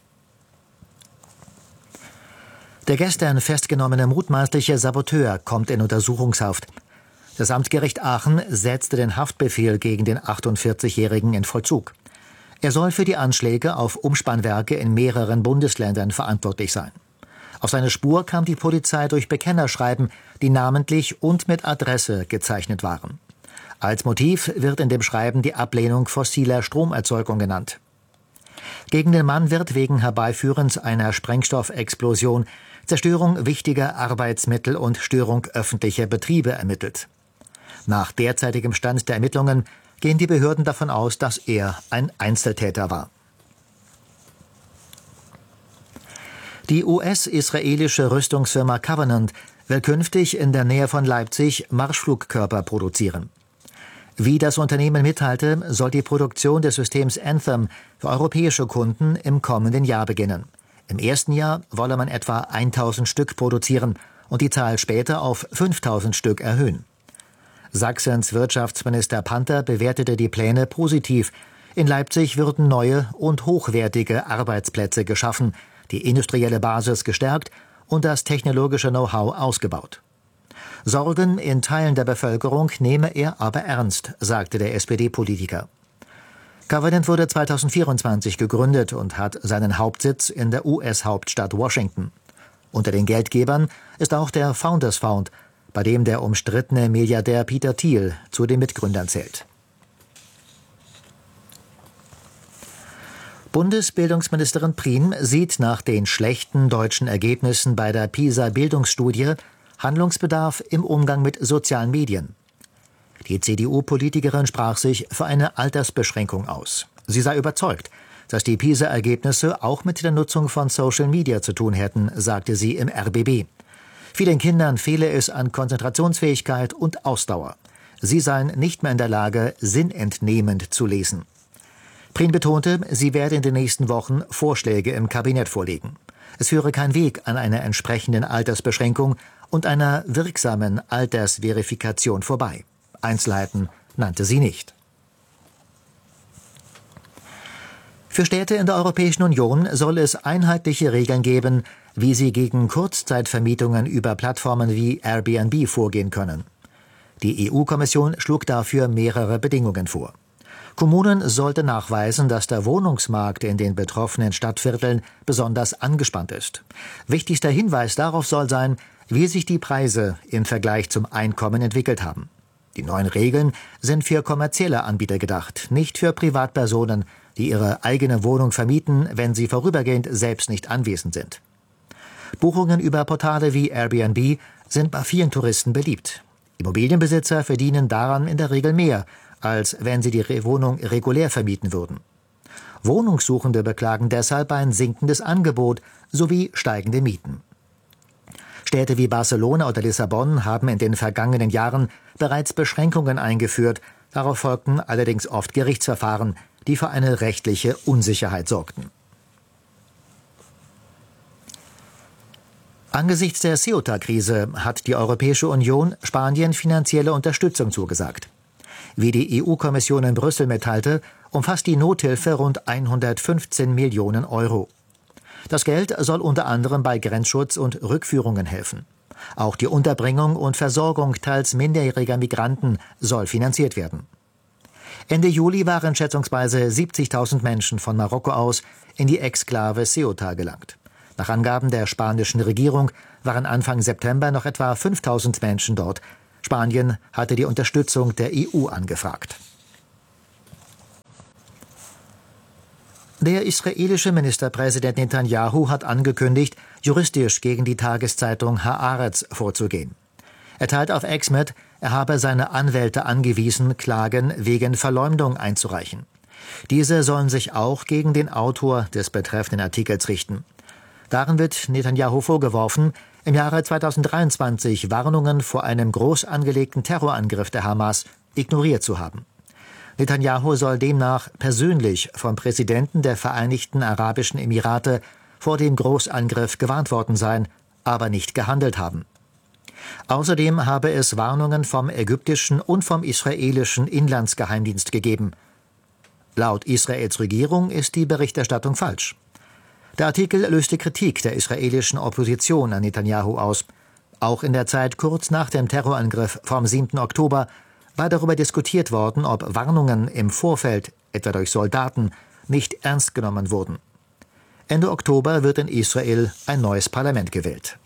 Der gestern festgenommene mutmaßliche Saboteur kommt in Untersuchungshaft. Das Amtsgericht Aachen setzte den Haftbefehl gegen den achtundvierzigjährigen in Vollzug. Er soll für die Anschläge auf Umspannwerke in mehreren Bundesländern verantwortlich sein. Auf seine Spur kam die Polizei durch Bekennerschreiben, die namentlich und mit Adresse gezeichnet waren. Als Motiv wird in dem Schreiben die Ablehnung fossiler Stromerzeugung genannt. Gegen den Mann wird wegen Herbeiführens einer Sprengstoffexplosion, Zerstörung wichtiger Arbeitsmittel und Störung öffentlicher Betriebe ermittelt. Nach derzeitigem Stand der Ermittlungen gehen die Behörden davon aus, dass er ein Einzeltäter war. Die U S-israelische Rüstungsfirma Covenant will künftig in der Nähe von Leipzig Marschflugkörper produzieren. Wie das Unternehmen mitteilte, soll die Produktion des Systems Anthem für europäische Kunden im kommenden Jahr beginnen. Im ersten Jahr wolle man etwa tausend Stück produzieren und die Zahl später auf fünftausend Stück erhöhen. Sachsens Wirtschaftsminister Panther bewertete die Pläne positiv. In Leipzig würden neue und hochwertige Arbeitsplätze geschaffen, die industrielle Basis gestärkt und das technologische Know-how ausgebaut. Sorgen in Teilen der Bevölkerung nehme er aber ernst, sagte der S P D-Politiker. Covenant wurde zweitausendvierundzwanzig gegründet und hat seinen Hauptsitz in der U S-Hauptstadt Washington. Unter den Geldgebern ist auch der Founders Fund, bei dem der umstrittene Milliardär Peter Thiel zu den Mitgründern zählt. Bundesbildungsministerin Prien sieht nach den schlechten deutschen Ergebnissen bei der PISA-Bildungsstudie Handlungsbedarf im Umgang mit sozialen Medien. Die C D U-Politikerin sprach sich für eine Altersbeschränkung aus. Sie sei überzeugt, dass die PISA-Ergebnisse auch mit der Nutzung von Social Media zu tun hätten, sagte sie im R B B. Vielen Kindern fehle es an Konzentrationsfähigkeit und Ausdauer. Sie seien nicht mehr in der Lage, sinnentnehmend zu lesen. Prien betonte, sie werde in den nächsten Wochen Vorschläge im Kabinett vorlegen. Es führe kein Weg an einer entsprechenden Altersbeschränkung und einer wirksamen Altersverifikation vorbei. Einzelheiten nannte sie nicht. Für Städte in der Europäischen Union soll es einheitliche Regeln geben, wie sie gegen Kurzzeitvermietungen über Plattformen wie Airbnb vorgehen können. Die E U-Kommission schlug dafür mehrere Bedingungen vor. Kommunen sollten nachweisen, dass der Wohnungsmarkt in den betroffenen Stadtvierteln besonders angespannt ist. Wichtigster Hinweis darauf soll sein, wie sich die Preise im Vergleich zum Einkommen entwickelt haben. Die neuen Regeln sind für kommerzielle Anbieter gedacht, nicht für Privatpersonen, die ihre eigene Wohnung vermieten, wenn sie vorübergehend selbst nicht anwesend sind. Buchungen über Portale wie Airbnb sind bei vielen Touristen beliebt. Immobilienbesitzer verdienen daran in der Regel mehr, als wenn sie die Wohnung regulär vermieten würden. Wohnungssuchende beklagen deshalb ein sinkendes Angebot sowie steigende Mieten. Städte wie Barcelona oder Lissabon haben in den vergangenen Jahren bereits Beschränkungen eingeführt. Darauf folgten allerdings oft Gerichtsverfahren, die für eine rechtliche Unsicherheit sorgten. Angesichts der Ceuta-Krise hat die Europäische Union Spanien finanzielle Unterstützung zugesagt. Wie die E U-Kommission in Brüssel mitteilte, umfasst die Nothilfe rund hundertfünfzehn Millionen Euro. Das Geld soll unter anderem bei Grenzschutz und Rückführungen helfen. Auch die Unterbringung und Versorgung teils minderjähriger Migranten soll finanziert werden. Ende Juli waren schätzungsweise siebzigtausend Menschen von Marokko aus in die Exklave Ceuta gelangt. Nach Angaben der spanischen Regierung waren Anfang September noch etwa fünftausend Menschen dort. Spanien hatte die Unterstützung der E U angefragt. Der israelische Ministerpräsident Netanyahu hat angekündigt, juristisch gegen die Tageszeitung Haaretz vorzugehen. Er teilt auf X mit, er habe seine Anwälte angewiesen, Klagen wegen Verleumdung einzureichen. Diese sollen sich auch gegen den Autor des betreffenden Artikels richten. Darin wird Netanyahu vorgeworfen, im Jahre zweitausenddreiundzwanzig Warnungen vor einem groß angelegten Terrorangriff der Hamas ignoriert zu haben. Netanyahu soll demnach persönlich vom Präsidenten der Vereinigten Arabischen Emirate vor dem Großangriff gewarnt worden sein, aber nicht gehandelt haben. Außerdem habe es Warnungen vom ägyptischen und vom israelischen Inlandsgeheimdienst gegeben. Laut Israels Regierung ist die Berichterstattung falsch. Der Artikel löste Kritik der israelischen Opposition an Netanyahu aus. Auch in der Zeit kurz nach dem Terrorangriff vom siebten Oktober war darüber diskutiert worden, ob Warnungen im Vorfeld, etwa durch Soldaten, nicht ernst genommen wurden. Ende Oktober wird in Israel ein neues Parlament gewählt.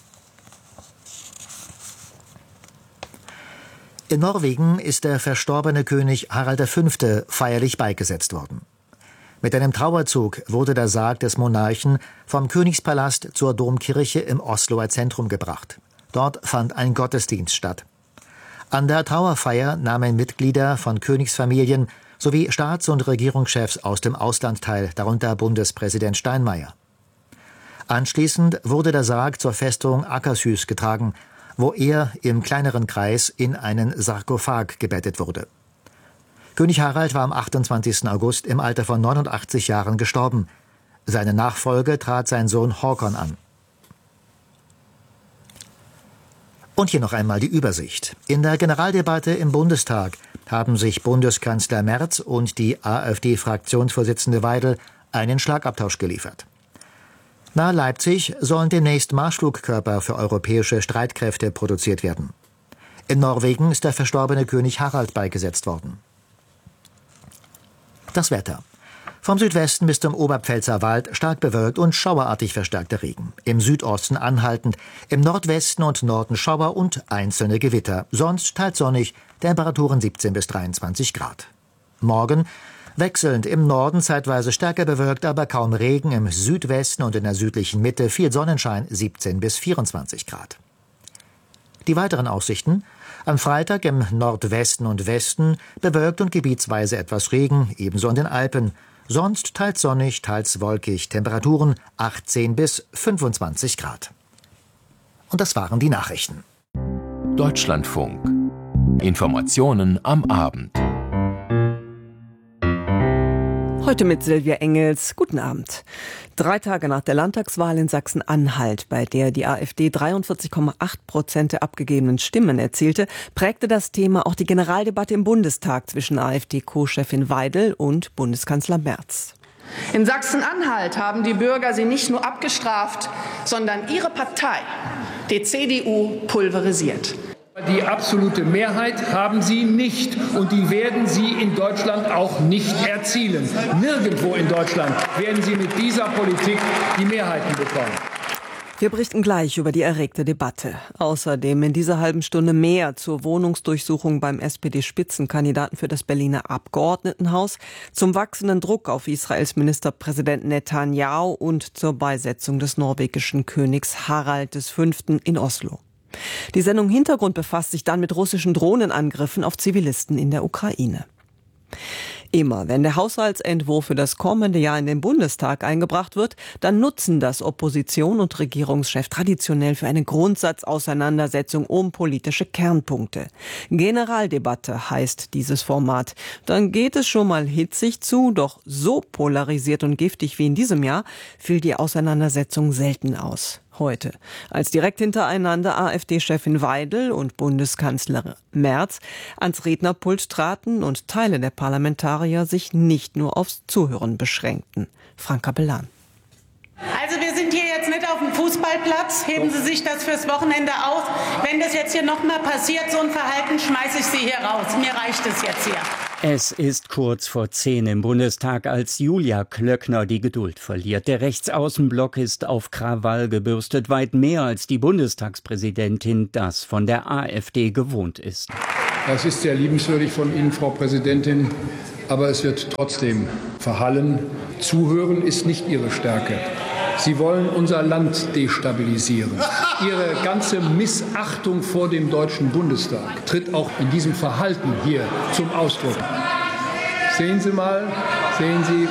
In Norwegen ist der verstorbene König Harald der Fünfte feierlich beigesetzt worden. Mit einem Trauerzug wurde der Sarg des Monarchen vom Königspalast zur Domkirche im Osloer Zentrum gebracht. Dort fand ein Gottesdienst statt. An der Trauerfeier nahmen Mitglieder von Königsfamilien sowie Staats- und Regierungschefs aus dem Ausland teil, darunter Bundespräsident Steinmeier. Anschließend wurde der Sarg zur Festung Akershus getragen, wo er im kleineren Kreis in einen Sarkophag gebettet wurde. König Harald war am achtundzwanzigsten August im Alter von neunundachtzig Jahren gestorben. Seine Nachfolge trat sein Sohn Håkon an. Und hier noch einmal die Übersicht. In der Generaldebatte im Bundestag haben sich Bundeskanzler Merz und die AfD-Fraktionsvorsitzende Weidel einen Schlagabtausch geliefert. Nahe Leipzig sollen demnächst Marschflugkörper für europäische Streitkräfte produziert werden. In Norwegen ist der verstorbene König Harald beigesetzt worden. Das Wetter. Vom Südwesten bis zum Oberpfälzer Wald stark bewölkt und schauerartig verstärkter Regen. Im Südosten anhaltend, im Nordwesten und Norden Schauer und einzelne Gewitter. Sonst teils sonnig, Temperaturen siebzehn bis dreiundzwanzig Grad. Morgen wechselnd im Norden zeitweise stärker bewölkt, aber kaum Regen. Im Südwesten und in der südlichen Mitte viel Sonnenschein, siebzehn bis vierundzwanzig Grad. Die weiteren Aussichten: Am Freitag im Nordwesten und Westen bewölkt und gebietsweise etwas Regen, ebenso an den Alpen. Sonst teils sonnig, teils wolkig. Temperaturen achtzehn bis fünfundzwanzig Grad. Und das waren die Nachrichten. Deutschlandfunk. Informationen am Abend. Heute mit Silvia Engels. Guten Abend. Drei Tage nach der Landtagswahl in Sachsen-Anhalt, bei der die AfD dreiundvierzig Komma acht Prozent der abgegebenen Stimmen erzielte, prägte das Thema auch die Generaldebatte im Bundestag zwischen AfD-Co-Chefin Weidel und Bundeskanzler Merz. In Sachsen-Anhalt haben die Bürger sie nicht nur abgestraft, sondern ihre Partei, die C D U, pulverisiert. Die absolute Mehrheit haben sie nicht und die werden sie in Deutschland auch nicht erzielen. Nirgendwo in Deutschland werden sie mit dieser Politik die Mehrheiten bekommen. Wir berichten gleich über die erregte Debatte. Außerdem in dieser halben Stunde mehr zur Wohnungsdurchsuchung beim S P D-Spitzenkandidaten für das Berliner Abgeordnetenhaus, zum wachsenden Druck auf Israels Ministerpräsident Netanyahu und zur Beisetzung des norwegischen Königs Harald des Fünften in Oslo. Die Sendung Hintergrund befasst sich dann mit russischen Drohnenangriffen auf Zivilisten in der Ukraine. Immer wenn der Haushaltsentwurf für das kommende Jahr in den Bundestag eingebracht wird, dann nutzen das Opposition und Regierungschef traditionell für eine Grundsatzauseinandersetzung um politische Kernpunkte. Generaldebatte heißt dieses Format. Dann geht es schon mal hitzig zu, doch so polarisiert und giftig wie in diesem Jahr fiel die Auseinandersetzung selten aus. heute, als direkt hintereinander AfD-Chefin Weidel und Bundeskanzler Merz ans Rednerpult traten und Teile der Parlamentarier sich nicht nur aufs Zuhören beschränkten. Frank Capellan. Also wir sind hier jetzt nicht auf dem Fußballplatz. Heben Sie sich das fürs Wochenende auf. Wenn das jetzt hier noch mal passiert, so ein Verhalten, schmeiße ich Sie hier raus. Mir reicht es jetzt hier. Es ist kurz vor zehn im Bundestag, als Julia Klöckner die Geduld verliert. Der Rechtsaußenblock ist auf Krawall gebürstet, weit mehr als die Bundestagspräsidentin das von der AfD gewohnt ist. Das ist sehr liebenswürdig von Ihnen, Frau Präsidentin, aber es wird trotzdem verhallen. Zuhören ist nicht Ihre Stärke. Sie wollen unser Land destabilisieren. Ihre ganze Missachtung vor dem Deutschen Bundestag tritt auch in diesem Verhalten hier zum Ausdruck. Sehen Sie mal, sehen Sie,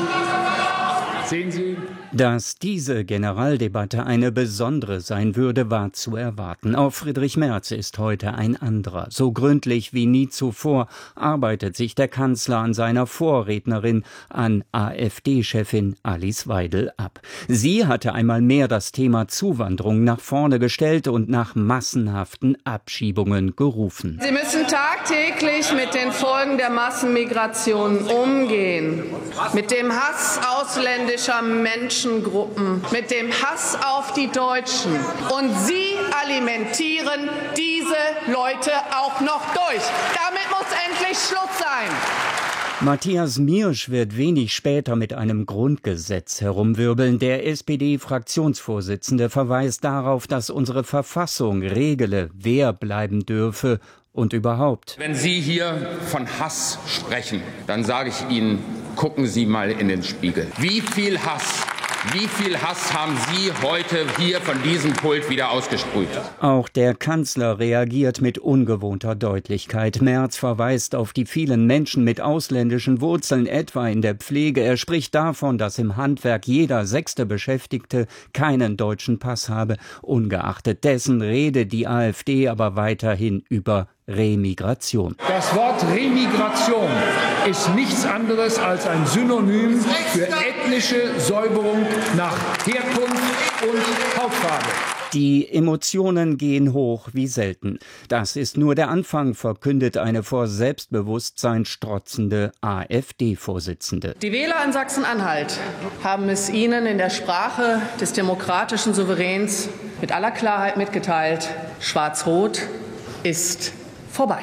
sehen Sie. Dass diese Generaldebatte eine besondere sein würde, war zu erwarten. Auch Friedrich Merz ist heute ein anderer. So gründlich wie nie zuvor arbeitet sich der Kanzler an seiner Vorrednerin, an AfD-Chefin Alice Weidel, ab. Sie hatte einmal mehr das Thema Zuwanderung nach vorne gestellt und nach massenhaften Abschiebungen gerufen. Sie müssen tagtäglich mit den Folgen der Massenmigration umgehen, mit dem Hass ausländischer Menschen. Gruppen, mit dem Hass auf die Deutschen. Und Sie alimentieren diese Leute auch noch durch. Damit muss endlich Schluss sein. Matthias Miersch wird wenig später mit einem Grundgesetz herumwirbeln. Der S P D-Fraktionsvorsitzende verweist darauf, dass unsere Verfassung regele, wer bleiben dürfe und überhaupt. Wenn Sie hier von Hass sprechen, dann sage ich Ihnen, gucken Sie mal in den Spiegel. Wie viel Hass Wie viel Hass haben Sie heute hier von diesem Pult wieder ausgesprüht? Auch der Kanzler reagiert mit ungewohnter Deutlichkeit. Merz verweist auf die vielen Menschen mit ausländischen Wurzeln, etwa in der Pflege. Er spricht davon, dass im Handwerk jeder sechste Beschäftigte keinen deutschen Pass habe. Ungeachtet dessen rede die AfD aber weiterhin über Remigration. Das Wort Remigration ist nichts anderes als ein Synonym für ethnische Säuberung nach Herkunft und Hautfarbe. Die Emotionen gehen hoch wie selten. Das ist nur der Anfang, verkündet eine vor Selbstbewusstsein strotzende AfD-Vorsitzende. Die Wähler in Sachsen-Anhalt haben es Ihnen in der Sprache des demokratischen Souveräns mit aller Klarheit mitgeteilt. Schwarz-Rot ist vorbei.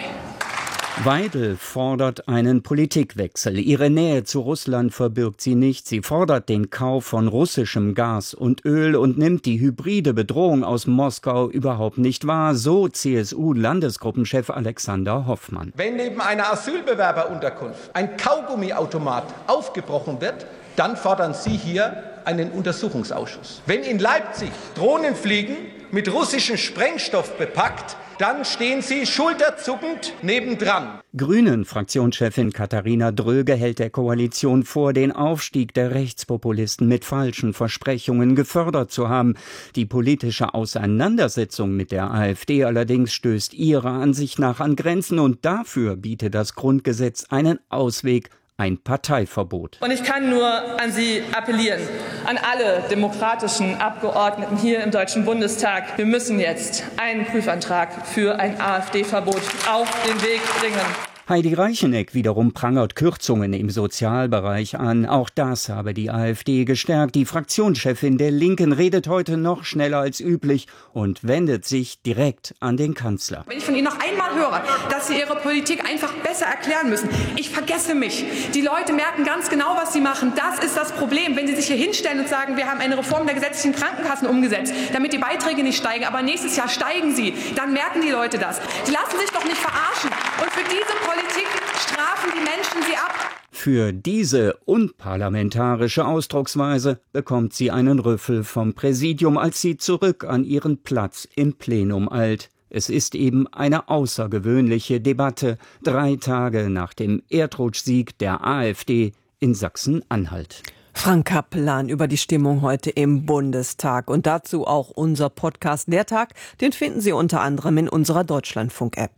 Weidel fordert einen Politikwechsel. Ihre Nähe zu Russland verbirgt sie nicht. Sie fordert den Kauf von russischem Gas und Öl und nimmt die hybride Bedrohung aus Moskau überhaupt nicht wahr. So C S U-Landesgruppenchef Alexander Hoffmann. Wenn neben einer Asylbewerberunterkunft ein Kaugummiautomat aufgebrochen wird, dann fordern Sie hier einen Untersuchungsausschuss. Wenn in Leipzig Drohnen fliegen, mit russischem Sprengstoff bepackt, dann stehen Sie schulterzuckend nebendran. Grünen-Fraktionschefin Katharina Dröge hält der Koalition vor, den Aufstieg der Rechtspopulisten mit falschen Versprechungen gefördert zu haben. Die politische Auseinandersetzung mit der AfD allerdings stößt ihrer Ansicht nach an Grenzen und dafür bietet das Grundgesetz einen Ausweg. Ein Parteiverbot. Und ich kann nur an Sie appellieren, an alle demokratischen Abgeordneten hier im Deutschen Bundestag. Wir müssen jetzt einen Prüfantrag für ein AfD-Verbot auf den Weg bringen. Heidi Reicheneck wiederum prangert Kürzungen im Sozialbereich an. Auch das habe die AfD gestärkt. Die Fraktionschefin der Linken redet heute noch schneller als üblich und wendet sich direkt an den Kanzler. Wenn ich von Ihnen noch einmal höre, dass Sie Ihre Politik einfach besser erklären müssen, ich vergesse mich. Die Leute merken ganz genau, was Sie machen. Das ist das Problem. Wenn Sie sich hier hinstellen und sagen, wir haben eine Reform der gesetzlichen Krankenkassen umgesetzt, damit die Beiträge nicht steigen, aber nächstes Jahr steigen sie, dann merken die Leute das. Die lassen sich doch nicht verarschen. Und für diese Politik Politik strafen die Menschen sie ab. Für diese unparlamentarische Ausdrucksweise bekommt sie einen Rüffel vom Präsidium, als sie zurück an ihren Platz im Plenum eilt. Es ist eben eine außergewöhnliche Debatte, drei Tage nach dem Erdrutschsieg der AfD in Sachsen-Anhalt. Frank Capellan über die Stimmung heute im Bundestag und dazu auch unser Podcast Der Tag, den finden Sie unter anderem in unserer Deutschlandfunk-App.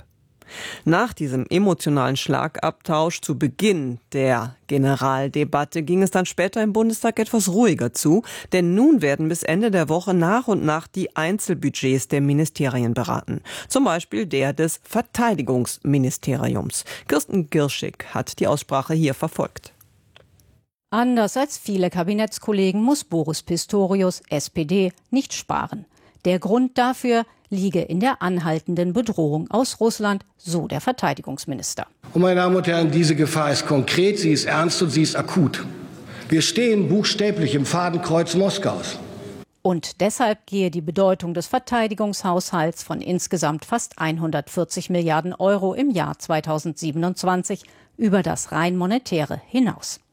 Nach diesem emotionalen Schlagabtausch zu Beginn der Generaldebatte ging es dann später im Bundestag etwas ruhiger zu, denn nun werden bis Ende der Woche nach und nach die Einzelbudgets der Ministerien beraten. Zum Beispiel der des Verteidigungsministeriums. Kirsten Girschig hat die Aussprache hier verfolgt. Anders als viele Kabinettskollegen muss Boris Pistorius, S P D, nicht sparen. Der Grund dafür liege in der anhaltenden Bedrohung aus Russland, so der Verteidigungsminister. Und meine Damen und Herren, diese Gefahr ist konkret, sie ist ernst und sie ist akut. Wir stehen buchstäblich im Fadenkreuz Moskaus. Und deshalb gehe die Bedeutung des Verteidigungshaushalts von insgesamt fast hundertvierzig Milliarden Euro im Jahr zweitausendsiebenundzwanzig über das rein monetäre hinaus.